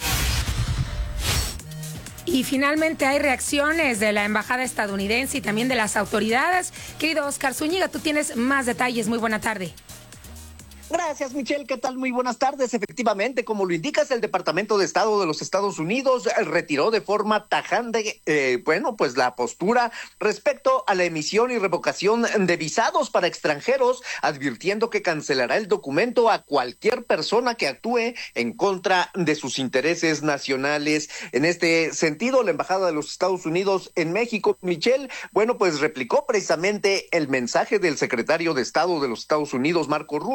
Y finalmente hay reacciones de la embajada estadounidense y también de las autoridades. Querido Oscar Zúñiga, tú tienes más detalles. Muy buena tarde. Gracias, Michelle. ¿Qué tal? Muy buenas tardes. Efectivamente, como lo indicas, el Departamento de Estado de los Estados Unidos retiró de forma tajante, eh, bueno, pues la postura respecto a la emisión y revocación de visados para extranjeros, advirtiendo que cancelará el documento a cualquier persona que actúe en contra de sus intereses nacionales. En este sentido, la Embajada de los Estados Unidos en México, Michelle, bueno, pues replicó precisamente el mensaje del secretario de Estado de los Estados Unidos, Marco Rubio,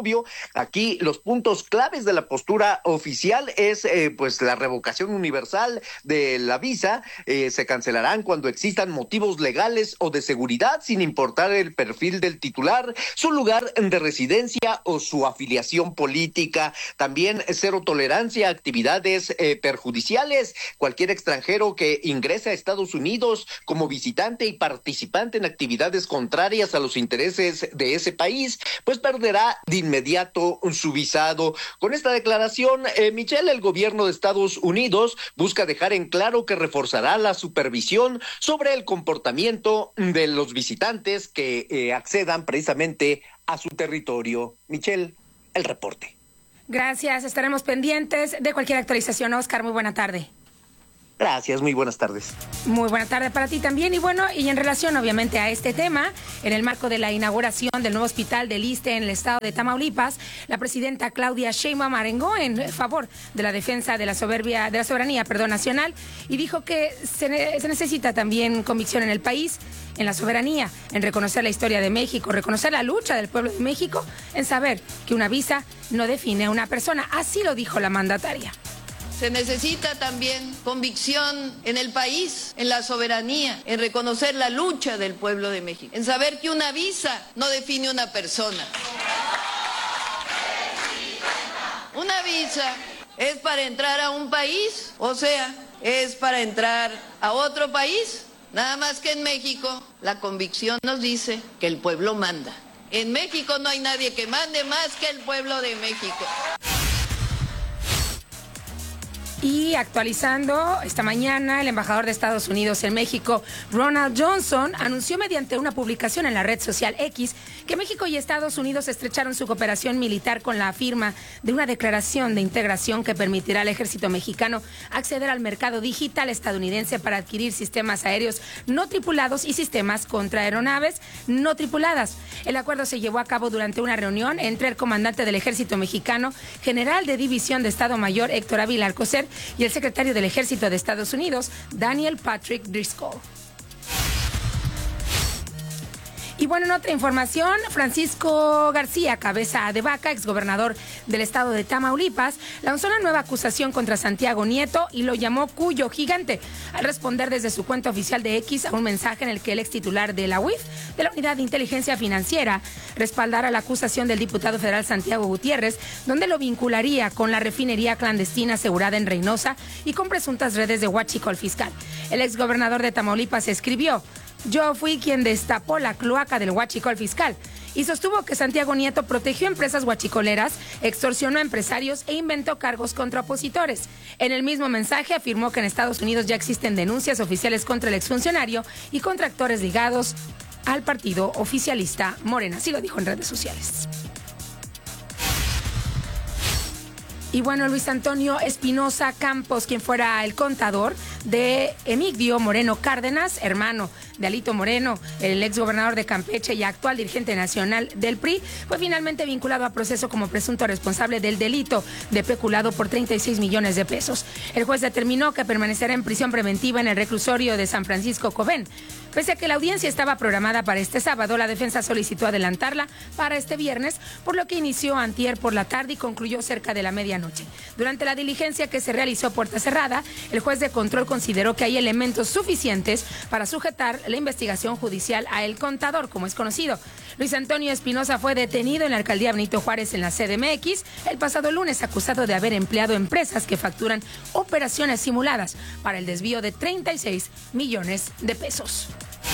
Aquí los puntos claves de la postura oficial es eh, pues la revocación universal de la visa, eh, se cancelarán cuando existan motivos legales o de seguridad, sin importar el perfil del titular, su lugar de residencia o su afiliación política. También cero tolerancia a actividades eh, perjudiciales. Cualquier extranjero que ingrese a Estados Unidos como visitante y participante en actividades contrarias a los intereses de ese país, pues perderá de inmediato su visado. Con esta declaración, eh, Michelle, el gobierno de Estados Unidos busca dejar en claro que reforzará la supervisión sobre el comportamiento de los visitantes que eh, accedan precisamente a su territorio. Michelle, el reporte. Gracias, estaremos pendientes de cualquier actualización. Oscar, muy buena tarde. Gracias, muy buenas tardes. Muy buena tarde para ti también. Y bueno, y en relación obviamente a este tema, en el marco de la inauguración del nuevo hospital del ISSSTE en el estado de Tamaulipas, la presidenta Claudia Sheinbaum arengó en favor de la defensa de la soberbia, de la soberanía, perdón, nacional, y dijo que se, ne- se necesita también convicción en el país, en la soberanía, en reconocer la historia de México, reconocer la lucha del pueblo de México, en saber que una visa no define a una persona. Así lo dijo la mandataria. Se necesita también convicción en el país, en la soberanía, en reconocer la lucha del pueblo de México, en saber que una visa no define una persona. Una visa es para entrar a un país, o sea, es para entrar a otro país. Nada más que en México la convicción nos dice que el pueblo manda. En México no hay nadie que mande más que el pueblo de México. Y actualizando, esta mañana el embajador de Estados Unidos en México, Ronald Johnson, anunció mediante una publicación en la red social X que México y Estados Unidos estrecharon su cooperación militar con la firma de una declaración de integración que permitirá al ejército mexicano acceder al mercado digital estadounidense para adquirir sistemas aéreos no tripulados y sistemas contra aeronaves no tripuladas. El acuerdo se llevó a cabo durante una reunión entre el comandante del ejército mexicano, general de división de Estado Mayor Héctor Ávila Alcocer, y el secretario del Ejército de Estados Unidos, Daniel Patrick Driscoll. Y bueno, en otra información, Francisco García Cabeza de Vaca, exgobernador del estado de Tamaulipas, lanzó una nueva acusación contra Santiago Nieto y lo llamó Cuyo Gigante, al responder desde su cuenta oficial de X a un mensaje en el que el ex titular de la U I F, de la Unidad de Inteligencia Financiera, respaldara la acusación del diputado federal Santiago Gutiérrez, donde lo vincularía con la refinería clandestina asegurada en Reynosa y con presuntas redes de huachicol fiscal. El exgobernador de Tamaulipas escribió: "Yo fui quien destapó la cloaca del huachicol fiscal", y sostuvo que Santiago Nieto protegió empresas huachicoleras, extorsionó a empresarios e inventó cargos contra opositores. En el mismo mensaje afirmó que en Estados Unidos ya existen denuncias oficiales contra el exfuncionario y contra actores ligados al partido oficialista Morena. Así lo dijo en redes sociales. Y bueno, Luis Antonio Espinosa Campos, quien fuera el contador de Emigdio Moreno Cárdenas, hermano de Alito Moreno, el exgobernador de Campeche y actual dirigente nacional del P R I, fue finalmente vinculado a proceso como presunto responsable del delito de peculado por treinta y seis millones de pesos. El juez determinó que permanecerá en prisión preventiva en el reclusorio de San Francisco Cobén. Pese a que la audiencia estaba programada para este sábado, la defensa solicitó adelantarla para este viernes, por lo que inició antier por la tarde y concluyó cerca de la medianoche. Durante la diligencia que se realizó a puerta cerrada, el juez de control consideró que hay elementos suficientes para sujetar la investigación judicial a el contador, como es conocido. Luis Antonio Espinosa fue detenido en la alcaldía Benito Juárez en la C D M X el pasado lunes, acusado de haber empleado empresas que facturan operaciones simuladas para el desvío de treinta y seis millones de pesos.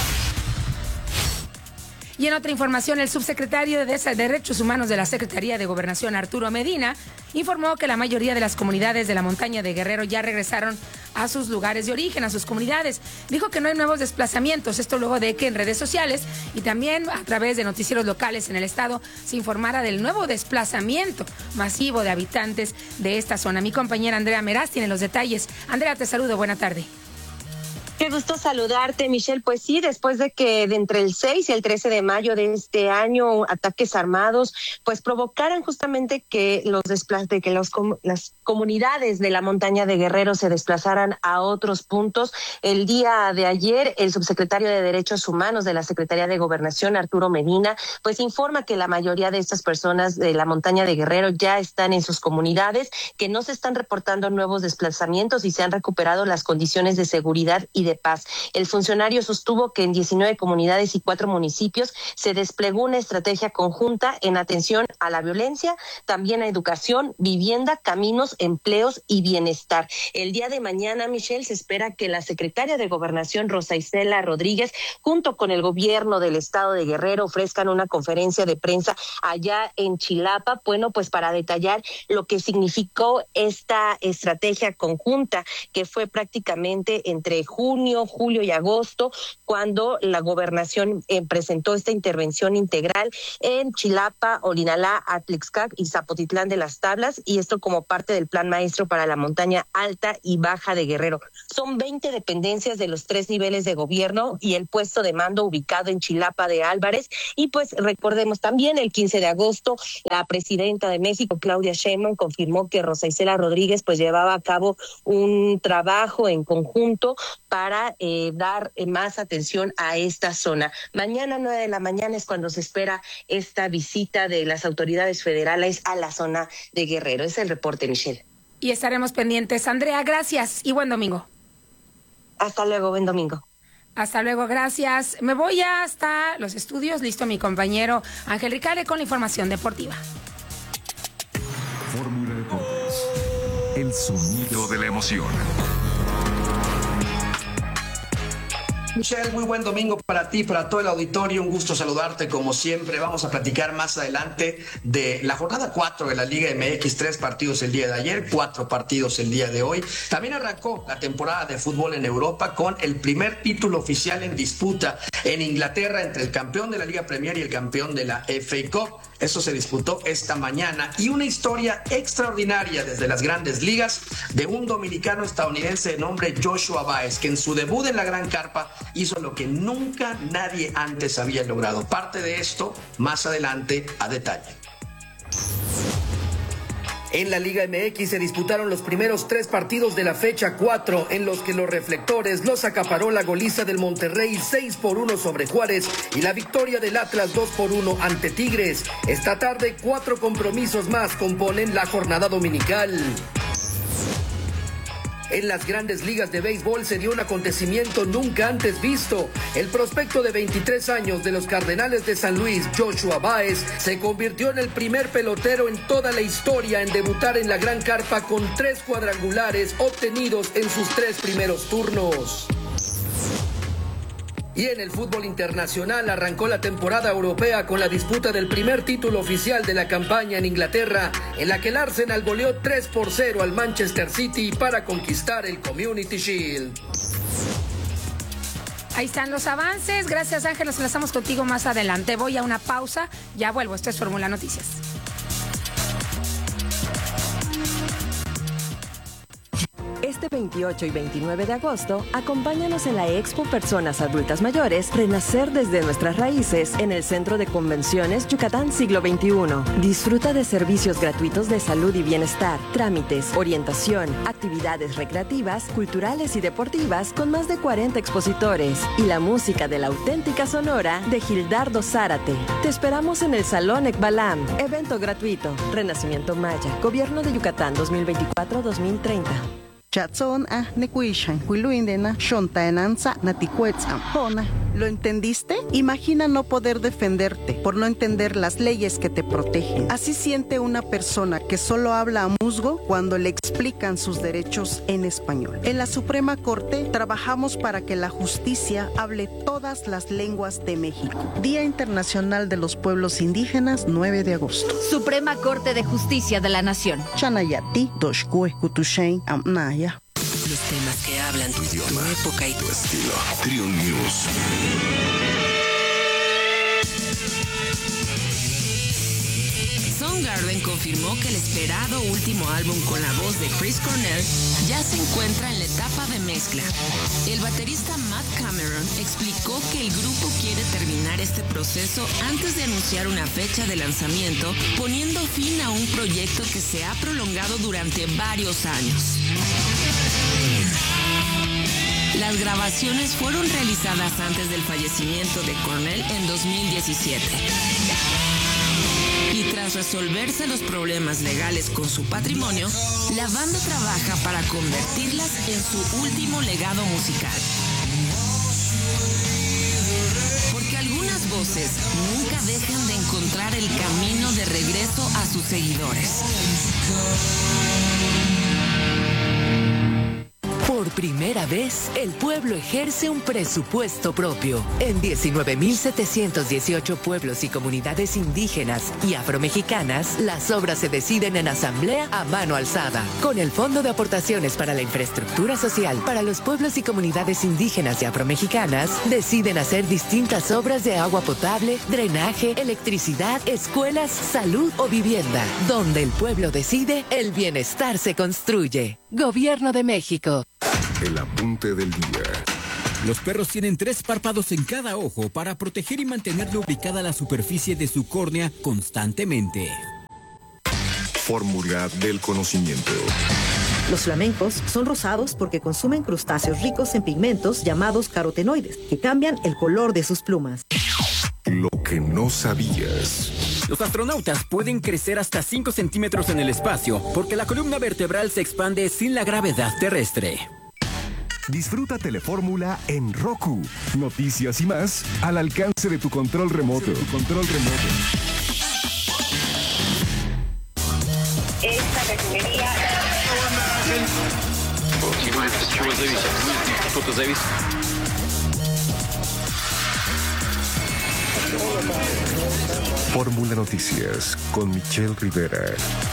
Y en otra información, el subsecretario de Derechos Humanos de la Secretaría de Gobernación, Arturo Medina, informó que la mayoría de las comunidades de la montaña de Guerrero ya regresaron a sus lugares de origen, a sus comunidades. Dijo que no hay nuevos desplazamientos, esto luego de que en redes sociales y también a través de noticieros locales en el estado se informara del nuevo desplazamiento masivo de habitantes de esta zona. Mi compañera Andrea Meraz tiene los detalles. Andrea, te saludo, buena tarde. Qué gusto saludarte, Michelle. Pues sí, después de que de entre el seis y el trece de mayo de este año ataques armados pues provocaran justamente que los despla- de que los com- las comunidades de la montaña de Guerrero se desplazaran a otros puntos. El día de ayer, el subsecretario de Derechos Humanos de la Secretaría de Gobernación, Arturo Medina, pues informa que la mayoría de estas personas de la montaña de Guerrero ya están en sus comunidades, que no se están reportando nuevos desplazamientos y se han recuperado las condiciones de seguridad y de paz. El funcionario sostuvo que en diecinueve comunidades y cuatro municipios se desplegó una estrategia conjunta en atención a la violencia, también a educación, vivienda, caminos, empleos y bienestar. El día de mañana, Michelle, se espera que la secretaria de Gobernación, Rosa Isela Rodríguez, junto con el gobierno del estado de Guerrero, ofrezcan una conferencia de prensa allá en Chilapa, bueno, pues para detallar lo que significó esta estrategia conjunta, que fue prácticamente entre junio, julio y agosto, cuando la gobernación eh, presentó esta intervención integral en Chilapa, Olinalá, Atlixcac y Zapotitlán de las Tablas, y esto como parte del Plan Maestro para la Montaña Alta y Baja de Guerrero. Son veinte dependencias de los tres niveles de gobierno y el puesto de mando ubicado en Chilapa de Álvarez. Y pues recordemos también, el quince de agosto, la presidenta de México, Claudia Sheinbaum, confirmó que Rosa Isela Rodríguez pues llevaba a cabo un trabajo en conjunto para para eh, dar eh, más atención a esta zona. Mañana nueve de la mañana es cuando se espera esta visita de las autoridades federales a la zona de Guerrero. Es el reporte, Michelle. Y estaremos pendientes. Andrea, gracias y buen domingo. Hasta luego, buen domingo. Hasta luego, gracias. Me voy hasta los estudios. Listo mi compañero Ángel Ricale con la información deportiva. Fórmula Deportes. El sonido de la emoción. Michelle, muy buen domingo para ti, para todo el auditorio. Un gusto saludarte como siempre. Vamos a platicar más adelante de la jornada cuatro de la Liga M X. Tres partidos el día de ayer, cuatro partidos el día de hoy. También arrancó la temporada de fútbol en Europa con el primer título oficial en disputa en Inglaterra entre el campeón de la Liga Premier y el campeón de la F A Cup. Eso se disputó esta mañana, y una historia extraordinaria desde las grandes ligas de un dominicano estadounidense de nombre Joshua Báez, que en su debut en la Gran Carpa hizo lo que nunca nadie antes había logrado. Parte de esto más adelante a detalle. En la Liga M X se disputaron los primeros tres partidos de la fecha cuatro, en los que los reflectores los acaparó la goliza del Monterrey seis por uno sobre Juárez y la victoria del Atlas dos por uno ante Tigres. Esta tarde cuatro compromisos más componen la jornada dominical. En las grandes ligas de béisbol se dio un acontecimiento nunca antes visto. El prospecto de veintitrés años de los Cardenales de San Luis, Joshua Báez, se convirtió en el primer pelotero en toda la historia en debutar en la Gran Carpa con tres cuadrangulares obtenidos en sus tres primeros turnos. Y en el fútbol internacional arrancó la temporada europea con la disputa del primer título oficial de la campaña en Inglaterra, en la que el Arsenal goleó tres por cero al Manchester City para conquistar el Community Shield. Ahí están los avances. Gracias, Ángel. Nos enlazamos contigo más adelante. Voy a una pausa. Ya vuelvo. Esto es Fórmula Noticias. Este veintiocho y veintinueve de agosto, acompáñanos en la Expo Personas Adultas Mayores Renacer desde nuestras raíces en el Centro de Convenciones Yucatán Siglo veintiuno. Disfruta de servicios gratuitos de salud y bienestar, trámites, orientación, actividades recreativas, culturales y deportivas con más de cuarenta expositores y la música de la auténtica Sonora de Gildardo Zárate. Te esperamos en el Salón Ekbalam. Evento gratuito. Renacimiento Maya. Gobierno de Yucatán dos mil veinticuatro a dos mil treinta. Chatson a nekuishan, huiluindena, shontaenanza, naticuetzam, hona. ¿Lo entendiste? Imagina no poder defenderte por no entender las leyes que te protegen. Así siente una persona que solo habla a musgo cuando le explican sus derechos en español. En la Suprema Corte trabajamos para que la justicia hable todas las lenguas de México. Día Internacional de los Pueblos Indígenas, nueve de agosto. Suprema Corte de Justicia de la Nación. Chanayati, Doshkue, Kutushain, Amnaya. Los temas que hablan tu idioma, tu época y tu estilo. Trion News. Son Soundgarden confirmó que el esperado último álbum con la voz de Chris Cornell ya se encuentra en la etapa de mezcla. El baterista Matt Cameron explicó que el grupo quiere terminar este proceso antes de anunciar una fecha de lanzamiento, poniendo fin a un proyecto que se ha prolongado durante varios años. Las grabaciones fueron realizadas antes del fallecimiento de Cornell en dos mil diecisiete. Y tras resolverse los problemas legales con su patrimonio, la banda trabaja para convertirlas en su último legado musical. Porque algunas voces nunca dejan de encontrar el camino de regreso a sus seguidores. Por primera vez, el pueblo ejerce un presupuesto propio. En diecinueve mil setecientos dieciocho pueblos y comunidades indígenas y afromexicanas, las obras se deciden en asamblea a mano alzada. Con el Fondo de Aportaciones para la Infraestructura Social para los pueblos y comunidades indígenas y afromexicanas, deciden hacer distintas obras de agua potable, drenaje, electricidad, escuelas, salud o vivienda. Donde el pueblo decide, el bienestar se construye. Gobierno de México. El apunte del día. Los perros tienen tres párpados en cada ojo para proteger y mantener lubricada la superficie de su córnea constantemente. Fórmula del conocimiento. Los flamencos son rosados porque consumen crustáceos ricos en pigmentos llamados carotenoides, que cambian el color de sus plumas. Lo que no sabías. Los astronautas pueden crecer hasta cinco centímetros en el espacio porque la columna vertebral se expande sin la gravedad terrestre. Disfruta Telefórmula en Roku. Noticias y más al alcance de tu control remoto. Tu control remoto. Esta refinería... Fórmula Noticias con Michelle Rivera.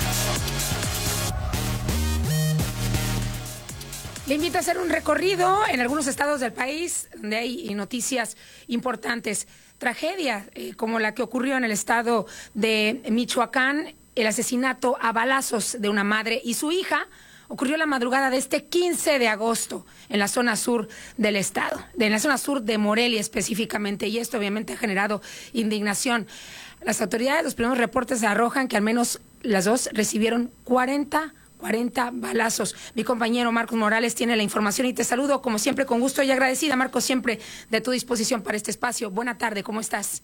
Le invito a hacer un recorrido en algunos estados del país donde hay noticias importantes. Tragedia eh, como la que ocurrió en el estado de Michoacán, el asesinato a balazos de una madre y su hija, ocurrió la madrugada de este quince de agosto en la zona sur del estado, en la zona sur de Morelia específicamente, y esto obviamente ha generado indignación. Las autoridades, los primeros reportes arrojan que al menos las dos recibieron cuarenta balazos. Mi compañero Marcos Morales tiene la información y te saludo como siempre con gusto y agradecida, Marcos, siempre de tu disposición para este espacio. Buena tarde, ¿cómo estás?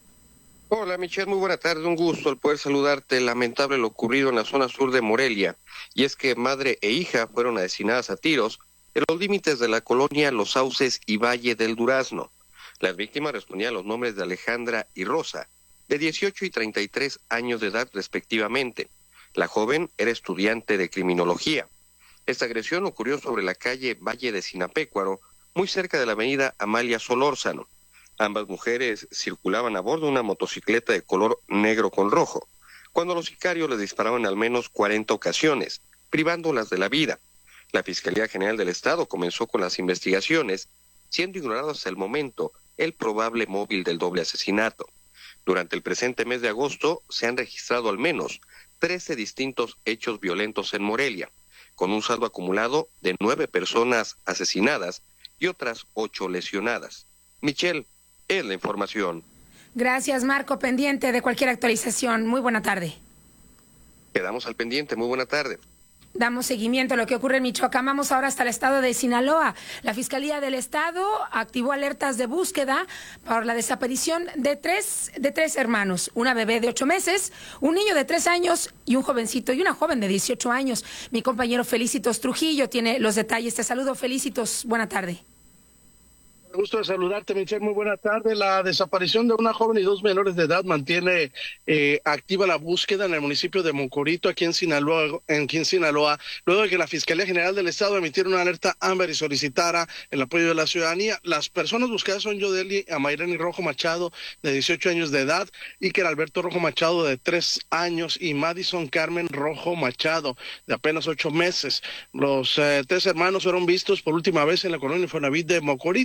Hola Michelle, muy buena tarde, un gusto el poder saludarte. Lamentable lo ocurrido en la zona sur de Morelia, y es que madre e hija fueron asesinadas a tiros en los límites de la colonia Los Sauces y Valle del Durazno. Las víctimas respondían a los nombres de Alejandra y Rosa, de dieciocho y treinta y tres años de edad respectivamente. La joven era estudiante de criminología. Esta agresión ocurrió sobre la calle Valle de Sinapecuaro, muy cerca de la avenida Amalia Solórzano. Ambas mujeres circulaban a bordo de una motocicleta de color negro con rojo, cuando los sicarios les disparaban al menos cuarenta ocasiones, privándolas de la vida. La Fiscalía General del Estado comenzó con las investigaciones, siendo ignorado hasta el momento el probable móvil del doble asesinato. Durante el presente mes de agosto se han registrado al menos trece distintos hechos violentos en Morelia, con un saldo acumulado de nueve personas asesinadas y otras ocho lesionadas. Michelle, es la información. Gracias, Marco, pendiente de cualquier actualización. Muy buena tarde. Quedamos al pendiente, muy buena tarde. Damos seguimiento a lo que ocurre en Michoacán. Vamos ahora hasta el estado de Sinaloa. La Fiscalía del Estado activó alertas de búsqueda por la desaparición de tres, de tres hermanos. Una bebé de ocho meses, un niño de tres años y un jovencito y una joven de dieciocho años. Mi compañero Felicitos Trujillo tiene los detalles. Te saludo, Felicitos. Buena tarde. Gusto de saludarte, Michelle. Muy buena tarde. La desaparición de una joven y dos menores de edad mantiene eh, activa la búsqueda en el municipio de Moncorito, aquí en Sinaloa, en, aquí en Sinaloa, luego de que la Fiscalía General del Estado emitiera una alerta Amber y solicitara el apoyo de la ciudadanía. Las personas buscadas son Yodeli Amairani Rojo Machado, de dieciocho años de edad, Iker Alberto Rojo Machado, de tres años, y Madison Carmen Rojo Machado, de apenas ocho meses. Los eh, tres hermanos fueron vistos por última vez en la colonia Infonavit de Moncorito, y de acuerdo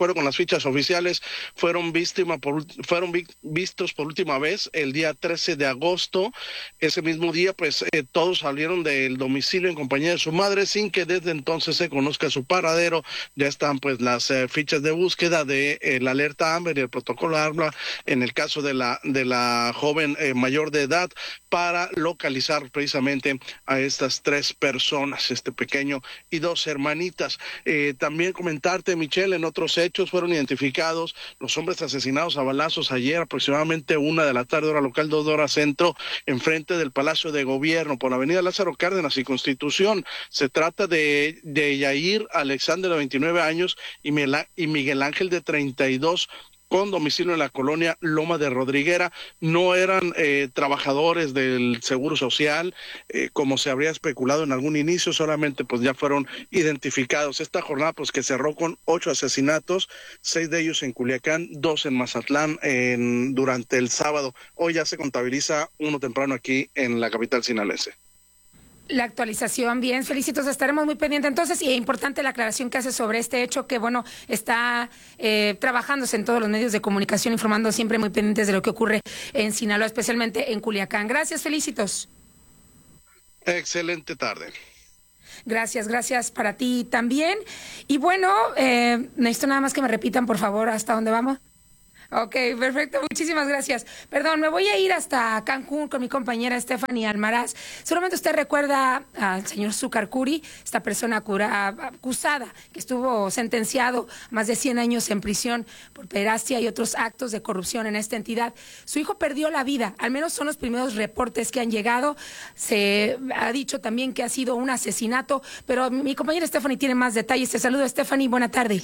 acuerdo con las fichas oficiales, fueron víctima por, fueron vi, vistos por última vez el día trece de agosto. Ese mismo día, pues eh, todos salieron del domicilio en compañía de su madre sin que desde entonces se conozca su paradero. Ya están pues las eh, fichas de búsqueda de eh, la alerta Amber y el protocolo AMBER en el caso de la de la joven eh, mayor de edad, para localizar precisamente a estas tres personas, este pequeño y dos hermanitas. Eh, también comentarte, Michelle, en otros hechos fueron identificados los hombres asesinados a balazos ayer aproximadamente una de la tarde, hora local, dos horas centro, enfrente del Palacio de Gobierno, por la avenida Lázaro Cárdenas y Constitución. Se trata de, de Yair Alexander, de veintinueve años, y, Mela, y Miguel Ángel, de treinta y dos, con domicilio en la colonia Loma de Rodriguera. No eran eh, trabajadores del Seguro Social, eh, como se habría especulado en algún inicio, solamente pues ya fueron identificados. Esta jornada pues que cerró con ocho asesinatos, seis de ellos en Culiacán, dos en Mazatlán en, durante el sábado. Hoy ya se contabiliza uno temprano aquí en la capital sinaloense. La actualización, bien, felicitos, estaremos muy pendientes. Entonces, y es importante la aclaración que hace sobre este hecho, que bueno, está eh, trabajándose en todos los medios de comunicación, informando siempre muy pendientes de lo que ocurre en Sinaloa, especialmente en Culiacán. Gracias, felicitos. Excelente tarde. Gracias, gracias para ti también. Y bueno, eh, necesito nada más que me repitan, por favor, hasta dónde vamos. Ok, perfecto, muchísimas gracias. Perdón, me voy a ir hasta Cancún con mi compañera Stephanie Almaraz. Seguramente usted recuerda al señor Zúcar Curi, esta persona cura, acusada, que estuvo sentenciado a más de cien años en prisión por pederastia y otros actos de corrupción en esta entidad. Su hijo perdió la vida, al menos son los primeros reportes que han llegado. Se ha dicho también que ha sido un asesinato, pero mi compañera Stephanie tiene más detalles. Te saludo, Stephanie, buena tarde.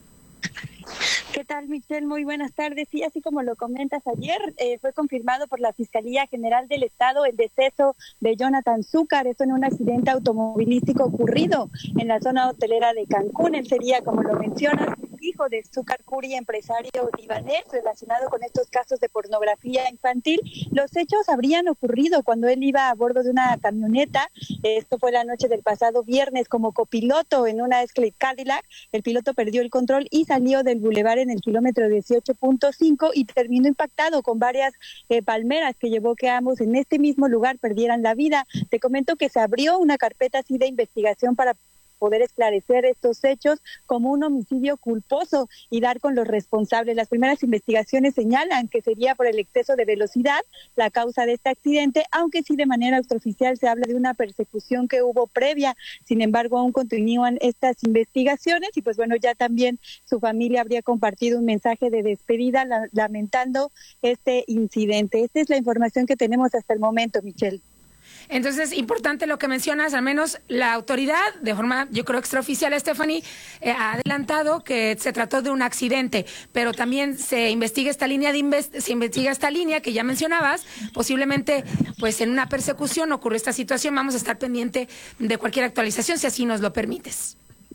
¿Qué tal, Michelle? Muy buenas tardes. Sí, así como lo comentas ayer, eh, fue confirmado por la Fiscalía General del Estado el deceso de Jonathan Zúcar, esto en un accidente automovilístico ocurrido en la zona hotelera de Cancún. Él sería, como lo mencionas, hijo de Zúcar Curi, empresario libanés relacionado con estos casos de pornografía infantil. Los hechos habrían ocurrido cuando él iba a bordo de una camioneta. Esto fue la noche del pasado viernes como copiloto en una Escalade Cadillac. El piloto perdió el control y salió del bulevar en el kilómetro dieciocho punto cinco y terminó impactado con varias eh, palmeras, que llevó que ambos en este mismo lugar perdieran la vida. Te comento que se abrió una carpeta así de investigación para poder esclarecer estos hechos como un homicidio culposo y dar con los responsables. Las primeras investigaciones señalan que sería por el exceso de velocidad la causa de este accidente, aunque sí de manera extraoficial se habla de una persecución que hubo previa. Sin embargo, aún continúan estas investigaciones y pues bueno, ya también su familia habría compartido un mensaje de despedida la, lamentando este incidente. Esta es la información que tenemos hasta el momento, Michelle. Entonces, importante lo que mencionas, al menos la autoridad, de forma, yo creo, extraoficial, Stephanie, eh, ha adelantado que se trató de un accidente, pero también se investiga esta línea de invest se investiga esta línea que ya mencionabas, posiblemente, pues, en una persecución ocurrió esta situación. Vamos a estar pendiente de cualquier actualización, si así nos lo permites.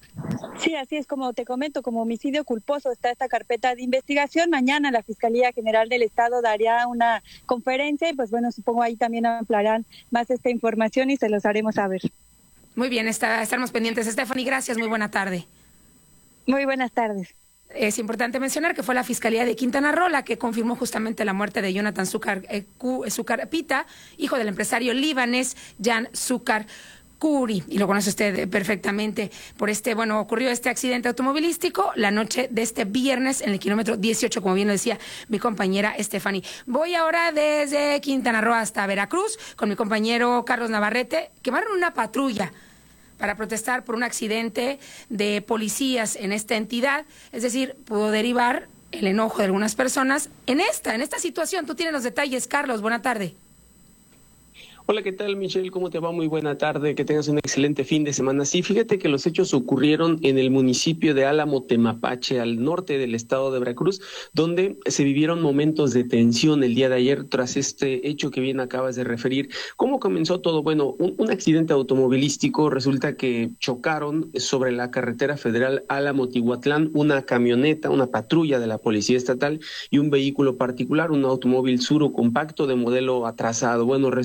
Sí, así es, como te comento, como homicidio culposo está esta carpeta de investigación. Mañana la Fiscalía General del Estado daría una conferencia y pues bueno, supongo ahí también ampliarán más esta información y se los haremos saber. Muy bien, está, estaremos pendientes. Stephanie, gracias, muy buena tarde. Muy buenas tardes. Es importante mencionar que fue la Fiscalía de Quintana Roo la que confirmó justamente la muerte de Jonathan Zúcar, eh, Zúcar Pita, hijo del empresario libanés Jan Zúcar Curi, y lo conoce usted perfectamente por este, bueno, ocurrió este accidente automovilístico la noche de este viernes en el kilómetro dieciocho, como bien lo decía mi compañera Stephanie. Voy ahora desde Quintana Roo hasta Veracruz con mi compañero Carlos Navarrete. Quemaron una patrulla para protestar por un accidente de policías en esta entidad, es decir, pudo derivar el enojo de algunas personas en esta, en esta situación. Tú tienes los detalles, Carlos, buena tarde. Hola, ¿qué tal, Michelle? ¿Cómo te va? Muy buena tarde, que tengas un excelente fin de semana. Sí, fíjate que los hechos ocurrieron en el municipio de Álamo Temapache, al norte del estado de Veracruz, donde se vivieron momentos de tensión el día de ayer tras este hecho que bien acabas de referir. ¿Cómo comenzó todo? Bueno, un, un accidente automovilístico. Resulta que chocaron sobre la carretera federal Álamo-Tihuatlán una camioneta, una patrulla de la Policía Estatal y un vehículo particular, un automóvil Suro compacto de modelo atrasado. Bueno, resulta que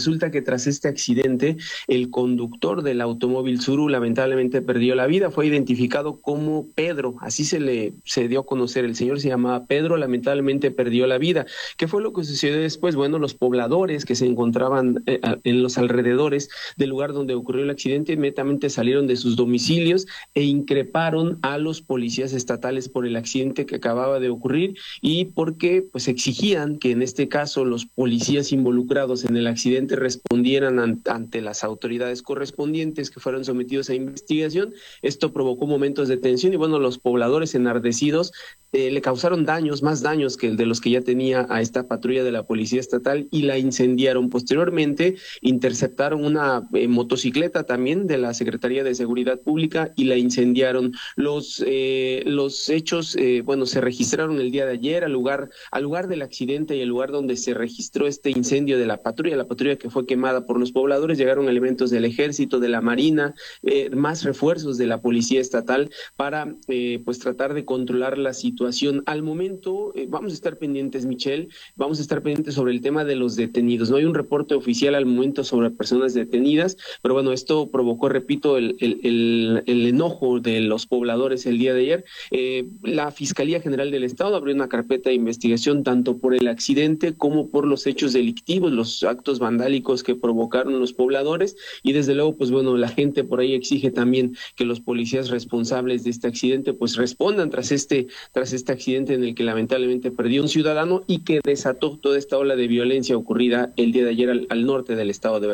tras este accidente, el conductor del automóvil Tsuru lamentablemente perdió la vida. Fue identificado como Pedro, así se le se dio a conocer. El señor se llamaba Pedro, lamentablemente perdió la vida. ¿Qué fue lo que sucedió después? Bueno, los pobladores que se encontraban eh, en los alrededores del lugar donde ocurrió el accidente inmediatamente salieron de sus domicilios e increparon a los policías estatales por el accidente que acababa de ocurrir y porque pues exigían que en este caso los policías involucrados en el accidente respondieran an- ante las autoridades correspondientes que fueron sometidos a investigación. Esto provocó momentos de tensión y bueno, los pobladores enardecidos eh, le causaron daños, más daños que el de los que ya tenía a esta patrulla de la policía estatal y la incendiaron. Posteriormente interceptaron una eh, motocicleta también de la Secretaría de Seguridad Pública y la incendiaron. Los eh, los hechos, eh, bueno, se registraron el día de ayer al lugar al lugar del accidente y el lugar donde se registró este incendio de la patrulla, la patrulla que fue quemada por los pobladores. Llegaron elementos del Ejército, de la Marina, eh, más refuerzos de la Policía Estatal para eh, pues tratar de controlar la situación. Al momento eh, vamos a estar pendientes, Michelle, vamos a estar pendientes sobre el tema de los detenidos. No hay un reporte oficial al momento sobre personas detenidas, pero bueno, esto provocó, repito, el, el, el, el enojo de los pobladores el día de ayer. Eh, la Fiscalía General del Estado abrió una carpeta de investigación tanto por el accidente como por los hechos delictivos, los actos vandálicos que provocaron los pobladores y desde luego, pues bueno, la gente por ahí exige también que los policías responsables de este accidente pues respondan tras este, tras este accidente en el que lamentablemente perdió un ciudadano y que desató toda esta ola de violencia ocurrida el día de ayer al, al norte del estado de Veracruz.